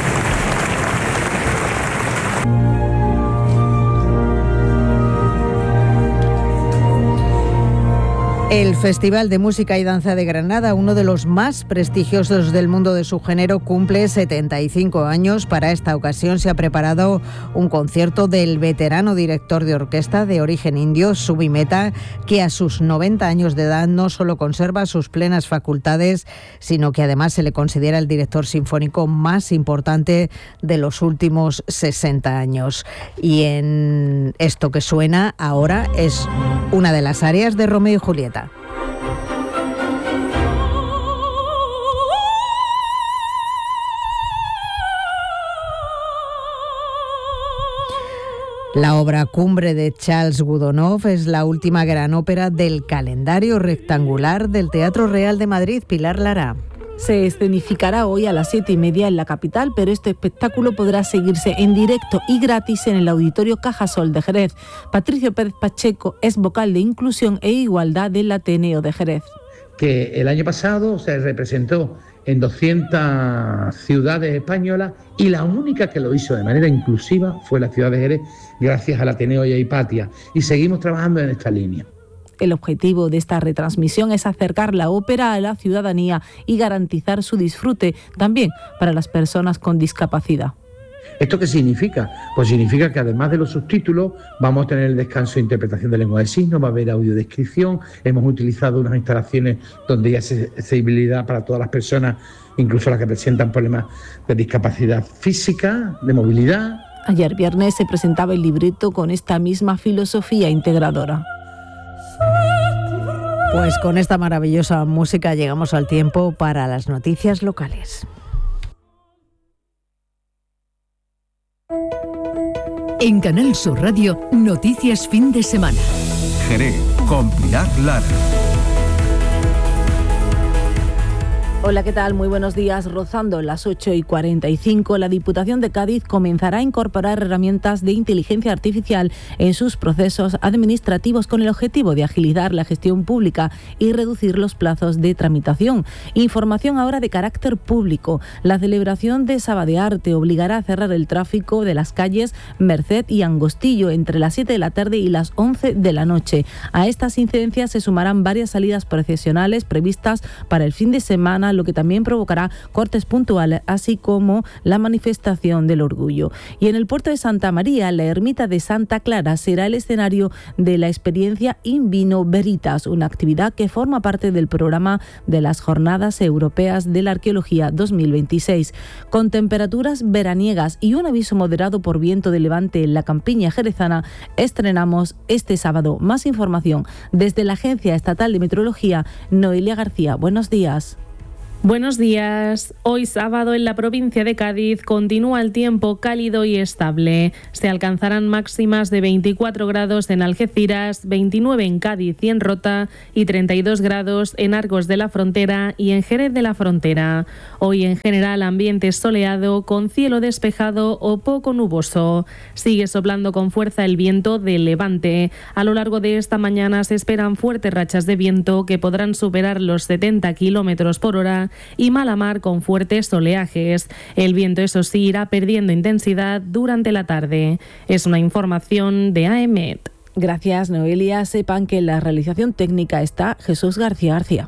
El Festival de Música y Danza de Granada, uno de los más prestigiosos del mundo de su género, cumple 75 años. Para esta ocasión se ha preparado un concierto del veterano director de orquesta de origen indio, Subimeta, que a sus 90 años de edad no solo conserva sus plenas facultades, sino que además se le considera el director sinfónico más importante de los últimos 60 años. Y en esto que suena ahora es una de las áreas de Romeo y Julieta. La obra cumbre de Charles Gounod es la última gran ópera del calendario rectangular del Teatro Real de Madrid. Pilar Lara. Se escenificará hoy a las 7:30 en la capital, pero este espectáculo podrá seguirse en directo y gratis en el Auditorio Cajasol de Jerez. Patricio Pérez Pacheco es vocal de Inclusión e Igualdad del Ateneo de Jerez. Que el año pasado se representó en 200 ciudades españolas y la única que lo hizo de manera inclusiva fue la ciudad de Jerez, gracias al Ateneo y a Hipatia. Y seguimos trabajando en esta línea. El objetivo de esta retransmisión es acercar la ópera a la ciudadanía y garantizar su disfrute también para las personas con discapacidad. ¿Esto qué significa? Pues significa que además de los subtítulos vamos a tener el descanso de interpretación de lengua de signos, va a haber audiodescripción, hemos utilizado unas instalaciones donde hay accesibilidad para todas las personas, incluso las que presentan problemas de discapacidad física, de movilidad. Ayer viernes se presentaba el libreto con esta misma filosofía integradora. Pues con esta maravillosa música llegamos al tiempo para las noticias locales. En Canal Sur Radio, noticias fin de semana. Jerez, con Pilar Lara. Hola, ¿qué tal? Muy buenos días. Rozando las 8:45, la Diputación de Cádiz comenzará a incorporar herramientas de inteligencia artificial en sus procesos administrativos con el objetivo de agilizar la gestión pública y reducir los plazos de tramitación. Información ahora de carácter público. La celebración de Sabadearte obligará a cerrar el tráfico de las calles Merced y Angostillo entre las 7 de la tarde y las 11 de la noche. A estas incidencias se sumarán varias salidas procesionales previstas para el fin de semana, lo que también provocará cortes puntuales, así como la manifestación del orgullo. Y en el puerto de Santa María, la ermita de Santa Clara será el escenario de la experiencia In Vino Veritas, una actividad que forma parte del programa de las Jornadas Europeas de la Arqueología 2026. Con temperaturas veraniegas y un aviso moderado por viento de levante en la campiña jerezana, estrenamos este sábado. Más información desde la Agencia Estatal de Meteorología. Noelia García, buenos días. Buenos días. Hoy sábado en la provincia de Cádiz continúa el tiempo cálido y estable. Se alcanzarán máximas de 24 grados en Algeciras, 29 en Cádiz y en Rota y 32 grados en Argos de la Frontera y en Jerez de la Frontera. Hoy en general ambiente soleado con cielo despejado o poco nuboso. Sigue soplando con fuerza el viento del levante. A lo largo de esta mañana se esperan fuertes rachas de viento que podrán superar los 70 kilómetros por hora y mala mar con fuertes oleajes. El viento, eso sí, irá perdiendo intensidad durante la tarde. Es una información de AEMET. Gracias, Noelia. Sepan que en la realización técnica está Jesús García García.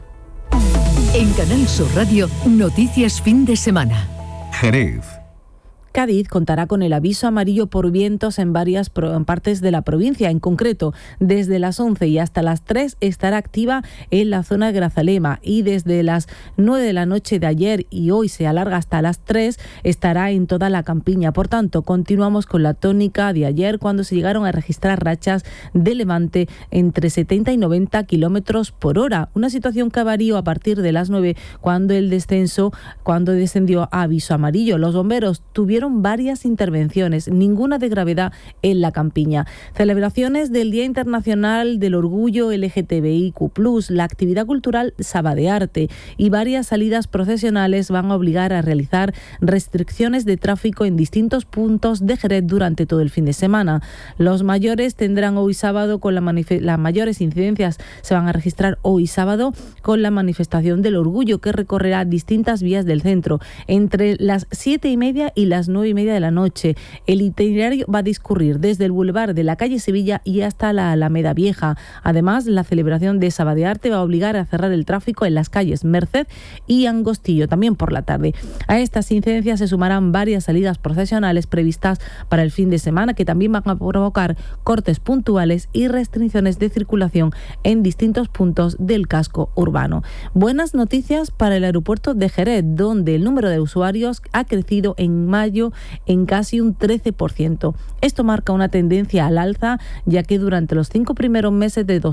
En Canal Sur Radio, noticias fin de semana. Jerez. Cádiz contará con el aviso amarillo por vientos en varias partes de la provincia. En concreto, desde las 11 y hasta las 3 estará activa en la zona de Grazalema y desde las 9 de la noche de ayer y hoy se alarga hasta las 3 estará en toda la campiña. Por tanto, continuamos con la tónica de ayer cuando se llegaron a registrar rachas de levante entre 70 y 90 kilómetros por hora. Una situación que varió a partir de las 9 cuando descendió a aviso amarillo. Los bomberos tuvieron varias intervenciones, ninguna de gravedad en la campiña. Celebraciones del Día Internacional del Orgullo LGTBIQ+, la actividad cultural Sabadearte y varias salidas procesionales van a obligar a realizar restricciones de tráfico en distintos puntos de Jerez durante todo el fin de semana. Los mayores tendrán hoy sábado las mayores incidencias se van a registrar hoy sábado con la manifestación del orgullo que recorrerá distintas vías del centro entre las 7:30 y las 9:30 de la noche. El itinerario va a discurrir desde el Boulevard de la calle Sevilla y hasta la Alameda Vieja. Además, la celebración de Sabadearte va a obligar a cerrar el tráfico en las calles Merced y Angostillo, también por la tarde. A estas incidencias se sumarán varias salidas procesionales previstas para el fin de semana que también van a provocar cortes puntuales y restricciones de circulación en distintos puntos del casco urbano. Buenas noticias para el aeropuerto de Jerez, donde el número de usuarios ha crecido en mayo en casi un 13%. Esto marca una tendencia al alza, ya que durante los 5 primeros meses de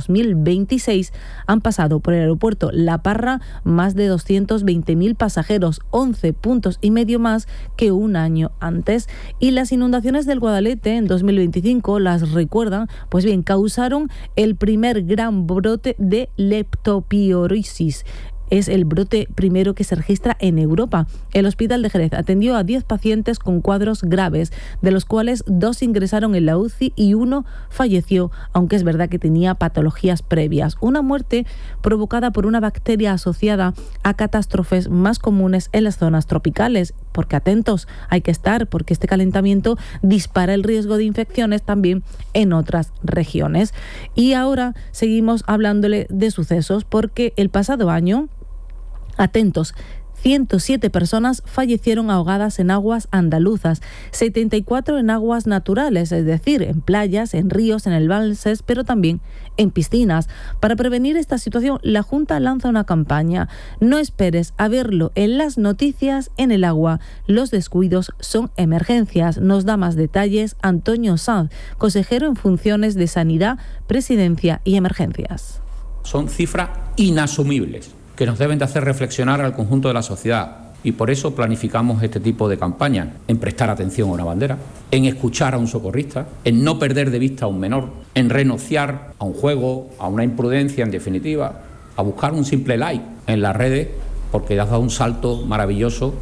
2026 han pasado por el aeropuerto La Parra más de 220.000 pasajeros, 11 puntos y medio más que un año antes. Y las inundaciones del Guadalete en 2025, las recuerdan, pues bien, causaron el primer gran brote de leptospirosis. Es el brote primero que se registra en Europa. El Hospital de Jerez atendió a 10 pacientes con cuadros graves, de los cuales 2 ingresaron en la UCI y 1 falleció, aunque es verdad que tenía patologías previas. Una muerte provocada por una bacteria asociada a catástrofes más comunes en las zonas tropicales. Porque atentos hay que estar, porque este calentamiento dispara el riesgo de infecciones también en otras regiones. Y ahora seguimos hablándole de sucesos, porque el pasado año, atentos, 107 personas fallecieron ahogadas en aguas andaluzas, 74 en aguas naturales, es decir, en playas, en ríos, en embalses, pero también en piscinas. Para prevenir esta situación, la Junta lanza una campaña. No esperes a verlo en las noticias en el agua. Los descuidos son emergencias. Nos da más detalles Antonio Sanz, consejero en funciones de Sanidad, Presidencia y Emergencias. Son cifras inasumibles que nos deben de hacer reflexionar al conjunto de la sociedad. Y por eso planificamos este tipo de campañas, en prestar atención a una bandera, en escuchar a un socorrista, en no perder de vista a un menor, en renunciar a un juego, a una imprudencia, en definitiva, a buscar un simple like en las redes, porque has dado un salto maravilloso.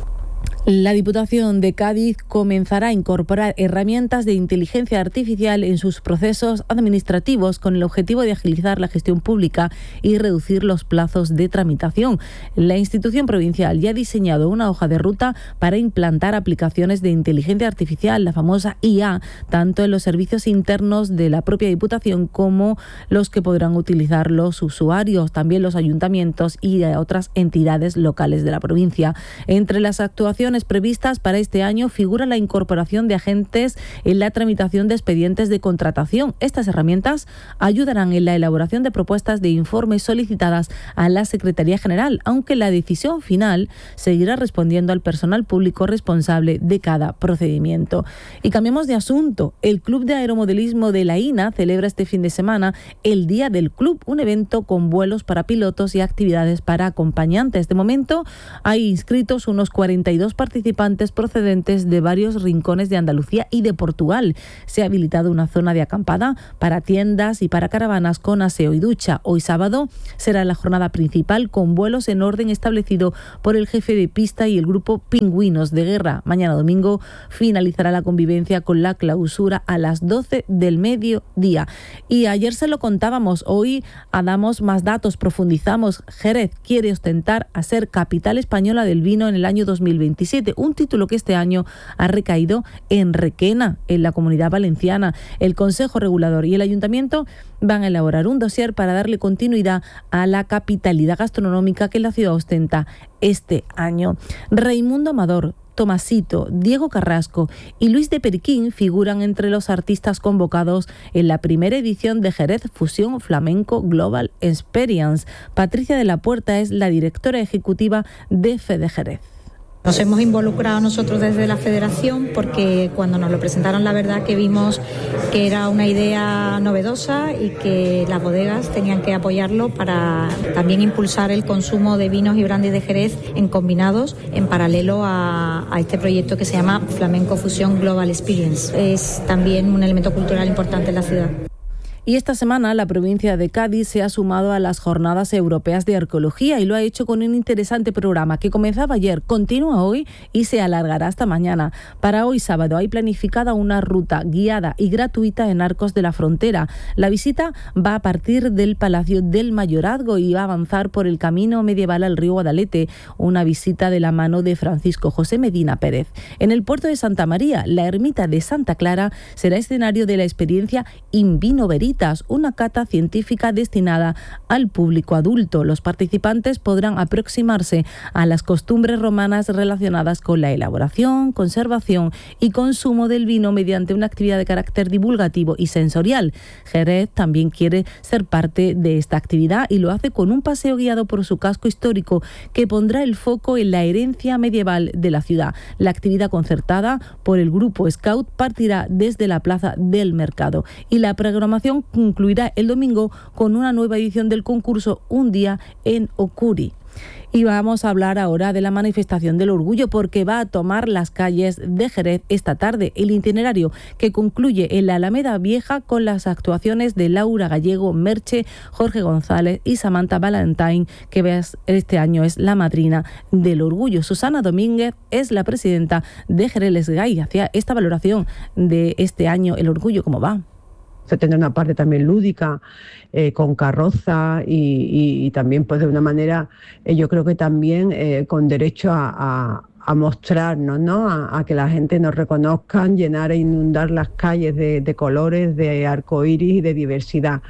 La Diputación de Cádiz comenzará a incorporar herramientas de inteligencia artificial en sus procesos administrativos con el objetivo de agilizar la gestión pública y reducir los plazos de tramitación. La institución provincial ya ha diseñado una hoja de ruta para implantar aplicaciones de inteligencia artificial, la famosa IA, tanto en los servicios internos de la propia Diputación como los que podrán utilizar los usuarios, también los ayuntamientos y otras entidades locales de la provincia. Entre las actuaciones previstas para este año figura la incorporación de agentes en la tramitación de expedientes de contratación. Estas herramientas ayudarán en la elaboración de propuestas de informes solicitadas a la Secretaría General, aunque la decisión final seguirá respondiendo al personal público responsable de cada procedimiento. Y cambiamos de asunto. El Club de Aeromodelismo de la INA celebra este fin de semana el Día del Club, un evento con vuelos para pilotos y actividades para acompañantes. De momento hay inscritos unos 42 participantes procedentes de varios rincones de Andalucía y de Portugal. Se ha habilitado una zona de acampada para tiendas y para caravanas con aseo y ducha. Hoy sábado será la jornada principal con vuelos en orden establecido por el jefe de pista y el grupo Pingüinos de Guerra. Mañana domingo finalizará la convivencia con la clausura a las 12 del mediodía. Y ayer se lo contábamos, hoy damos más datos, profundizamos. Jerez quiere ostentar a ser capital española del vino en el año 2027. Un título que este año ha recaído en Requena, en la Comunidad Valenciana. El Consejo Regulador y el Ayuntamiento van a elaborar un dossier para darle continuidad a la capitalidad gastronómica que la ciudad ostenta este año. Raimundo Amador, Tomasito, Diego Carrasco y Luis de Periquín figuran entre los artistas convocados en la primera edición de Jerez Fusión Flamenco Global Experience. Patricia de la Puerta es la directora ejecutiva de Fede Jerez. Nos hemos involucrado nosotros desde la Federación porque cuando nos lo presentaron la verdad que vimos que era una idea novedosa y que las bodegas tenían que apoyarlo para también impulsar el consumo de vinos y brandy de Jerez en combinados en paralelo a este proyecto que se llama Flamenco Fusión Global Experience. Es también un elemento cultural importante en la ciudad. Y esta semana la provincia de Cádiz se ha sumado a las Jornadas Europeas de Arqueología y lo ha hecho con un interesante programa que comenzaba ayer, continúa hoy y se alargará hasta mañana. Para hoy sábado hay planificada una ruta guiada y gratuita en Arcos de la Frontera. La visita va a partir del Palacio del Mayorazgo y va a avanzar por el camino medieval al río Guadalete, una visita de la mano de Francisco José Medina Pérez. En el puerto de Santa María, la ermita de Santa Clara será escenario de la experiencia In Vino Veritas, una cata científica destinada al público adulto. Los participantes podrán aproximarse a las costumbres romanas relacionadas con la elaboración, conservación y consumo del vino mediante una actividad de carácter divulgativo y sensorial. Jerez también quiere ser parte de esta actividad y lo hace con un paseo guiado por su casco histórico que pondrá el foco en la herencia medieval de la ciudad. La actividad concertada por el grupo Scout partirá desde la Plaza del Mercado y la programación concluirá el domingo con una nueva edición del concurso Un Día en Ocuri. Y vamos a hablar ahora de la manifestación del orgullo porque va a tomar las calles de Jerez esta tarde. El itinerario que concluye en la Alameda Vieja con las actuaciones de Laura Gallego, Merche, Jorge González y Samantha Valentine, que este año es la madrina del orgullo. Susana Domínguez es la presidenta de Jerez Les Gay. Hacía esta valoración de este año el orgullo, ¿cómo va? Se tendrá una parte también lúdica, con carroza y también pues de una manera, yo creo que también con derecho a mostrarnos, ¿no? A que la gente nos reconozcan, llenar e inundar las calles de colores, de arcoíris y de diversidad.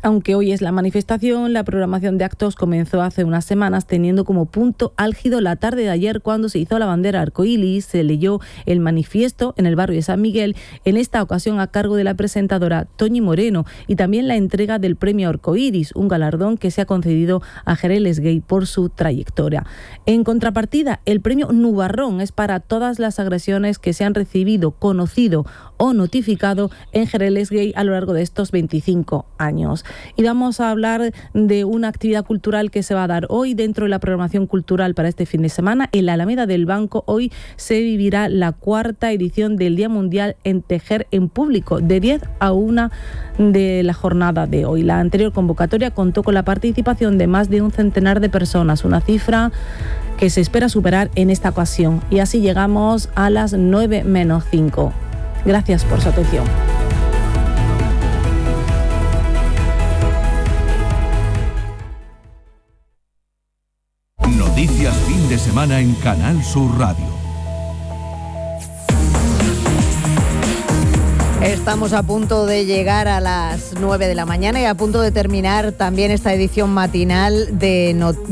Aunque hoy es la manifestación, la programación de actos comenzó hace unas semanas teniendo como punto álgido la tarde de ayer cuando se hizo la bandera arcoíris, se leyó el manifiesto en el barrio de San Miguel, en esta ocasión a cargo de la presentadora Toñi Moreno, y también la entrega del premio Arcoíris, un galardón que se ha concedido a Jereles Gay por su trayectoria. En contrapartida, el premio Nubarrón es para todas las agresiones que se han recibido, conocido o notificado en Jereles Gay a lo largo de estos 25 años. Y vamos a hablar de una actividad cultural que se va a dar hoy dentro de la programación cultural para este fin de semana. En la Alameda del Banco hoy se vivirá la 4ª edición del Día Mundial en Tejer en Público, de 10 a 1 de la jornada de hoy. La anterior convocatoria contó con la participación de más de un centenar de personas, una cifra que se espera superar en esta ocasión. Y así llegamos a las 9 menos 5. Gracias por su atención. Noticias fin de semana en Canal Sur Radio. Estamos a punto de llegar a las 9 de la mañana y a punto de terminar también esta edición matinal de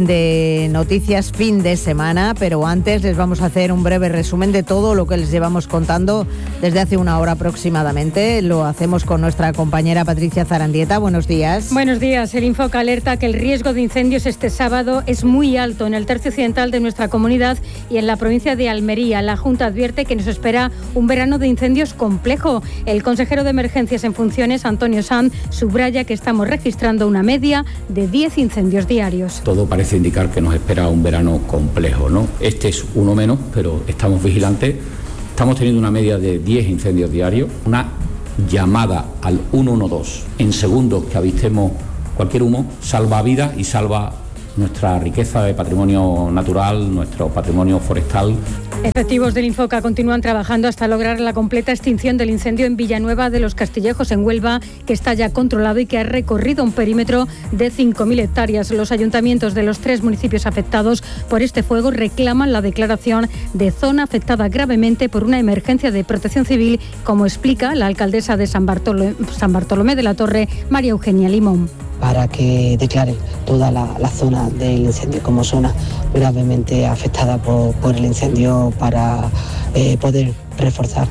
Noticias fin de semana, pero antes les vamos a hacer un breve resumen de todo lo que les llevamos contando desde hace una hora aproximadamente. Lo hacemos con nuestra compañera Patricia Zarandieta. Buenos días. Buenos días. El Infoca alerta que el riesgo de incendios este sábado es muy alto en el tercio occidental de nuestra comunidad y en la provincia de Almería. La Junta advierte que nos espera un verano de incendios complejo. El consejero de Emergencias en funciones, Antonio Sanz, subraya que estamos registrando una media de 10 incendios diarios. Todo parece indicar que nos espera un verano complejo, ¿no? Este es uno menos, pero estamos vigilantes. Estamos teniendo una media de 10 incendios diarios, una llamada al 112 en segundos que avistemos cualquier humo, salva vidas y salva nuestra riqueza de patrimonio natural, nuestro patrimonio forestal. Efectivos del Infoca continúan trabajando hasta lograr la completa extinción del incendio en Villanueva de los Castillejos, en Huelva, que está ya controlado y que ha recorrido un perímetro de 5.000 hectáreas. Los ayuntamientos de los 3 municipios afectados por este fuego reclaman la declaración de zona afectada gravemente por una emergencia de protección civil, como explica la alcaldesa de San Bartolomé de la Torre, María Eugenia Limón. Para que declaren toda la zona del incendio como zona gravemente afectada por el incendio, para poder reforzar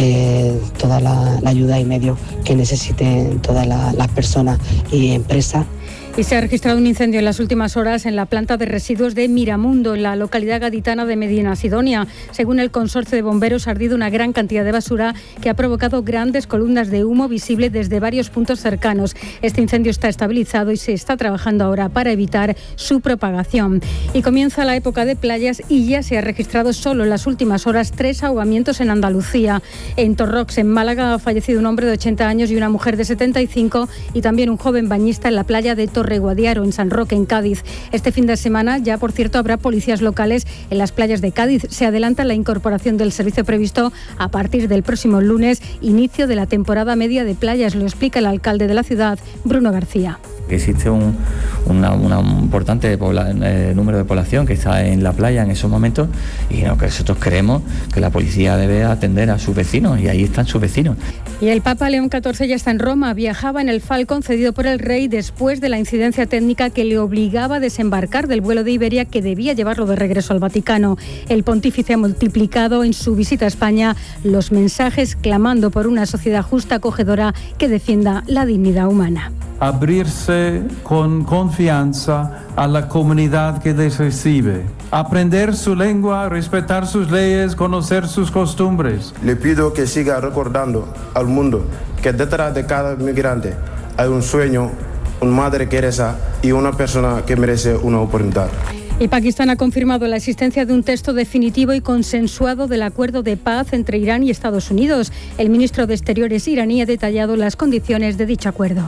toda la ayuda y medios que necesiten todas las personas y empresas. Y se ha registrado un incendio en las últimas horas en la planta de residuos de Miramundo, en la localidad gaditana de Medinasidonia. Según el consorcio de bomberos, ha ardido una gran cantidad de basura que ha provocado grandes columnas de humo visible desde varios puntos cercanos. Este incendio está estabilizado y se está trabajando ahora para evitar su propagación. Y comienza la época de playas y ya se ha registrado solo en las últimas horas 3 ahogamientos en Andalucía. En Torrox, en Málaga, ha fallecido un hombre de 80 años y una mujer de 75, y también un joven bañista en la playa de Torreguadiaro, en San Roque, en Cádiz. Este fin de semana ya, por cierto, habrá policías locales en las playas de Cádiz. Se adelanta la incorporación del servicio previsto a partir del próximo lunes, inicio de la temporada media de playas. Lo explica el alcalde de la ciudad, Bruno García. Existe un importante número de población que está en la playa en esos momentos, y que nosotros creemos que la policía debe atender a sus vecinos, y ahí están sus vecinos. Y el Papa León XIV ya está en Roma. Viajaba en el Falcon cedido por el rey después de la incidencia técnica que le obligaba a desembarcar del vuelo de Iberia que debía llevarlo de regreso al Vaticano. El pontífice ha multiplicado en su visita a España los mensajes clamando por una sociedad justa, acogedora, que defienda la dignidad humana. Abrirse con confianza a la comunidad que les recibe, aprender su lengua, respetar sus leyes, conocer sus costumbres. Le pido que siga recordando al mundo que detrás de cada migrante hay un sueño, una madre Teresa y una persona que merece una oportunidad. Y Pakistán ha confirmado la existencia de un texto definitivo y consensuado del acuerdo de paz entre Irán y Estados Unidos. El ministro de Exteriores iraní ha detallado las condiciones de dicho acuerdo.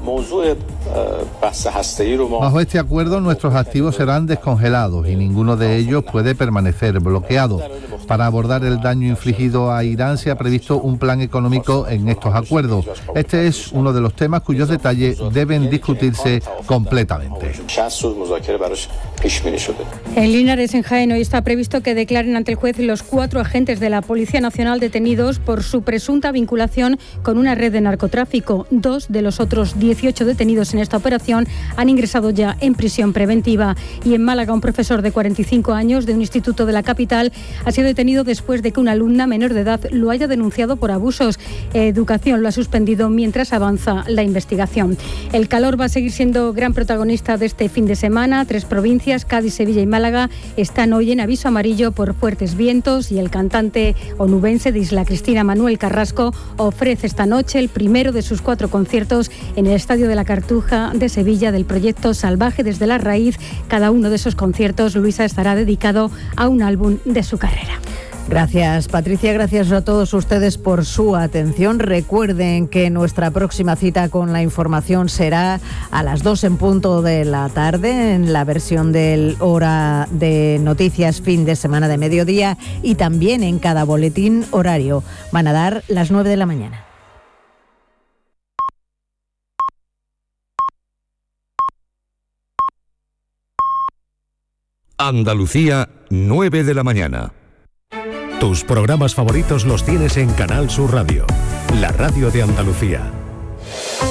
Bajo este acuerdo, nuestros activos serán descongelados y ninguno de ellos puede permanecer bloqueado. Para abordar el daño infligido a Irán se ha previsto un plan económico en estos acuerdos. Este es uno de los temas cuyos detalles deben discutirse completamente. En Linares, en Jaén, hoy está previsto que declaren ante el juez los 4 agentes de la Policía Nacional detenidos por su presunta vinculación con una red de narcotráfico. 2 de los otros 18 detenidos en esta operación han ingresado ya en prisión preventiva. Y en Málaga, un profesor de 45 años de un instituto de la capital ha sido detenido después de que una alumna menor de edad lo haya denunciado por abusos. Educación lo ha suspendido mientras avanza la investigación. El calor va a seguir siendo gran protagonista de este fin de semana. 3 provincias, Cádiz, Sevilla y Málaga, están hoy en aviso amarillo por fuertes vientos y el cantante onubense de Isla Cristina, Manuel Carrasco, ofrece esta noche el primero de sus 4 conciertos en el Estadio de la Cartuja de Sevilla del proyecto Salvaje desde la Raíz. Cada uno de esos conciertos, Luisa, estará dedicado a un álbum de su carrera. Gracias, Patricia. Gracias a todos ustedes por su atención. Recuerden que nuestra próxima cita con la información será a las 2 en punto de la tarde, en la versión del Hora de Noticias fin de semana de mediodía, y también en cada boletín horario. Van a dar las 9 de la mañana. Andalucía, 9 de la mañana. Tus programas favoritos los tienes en Canal Sur Radio, la radio de Andalucía.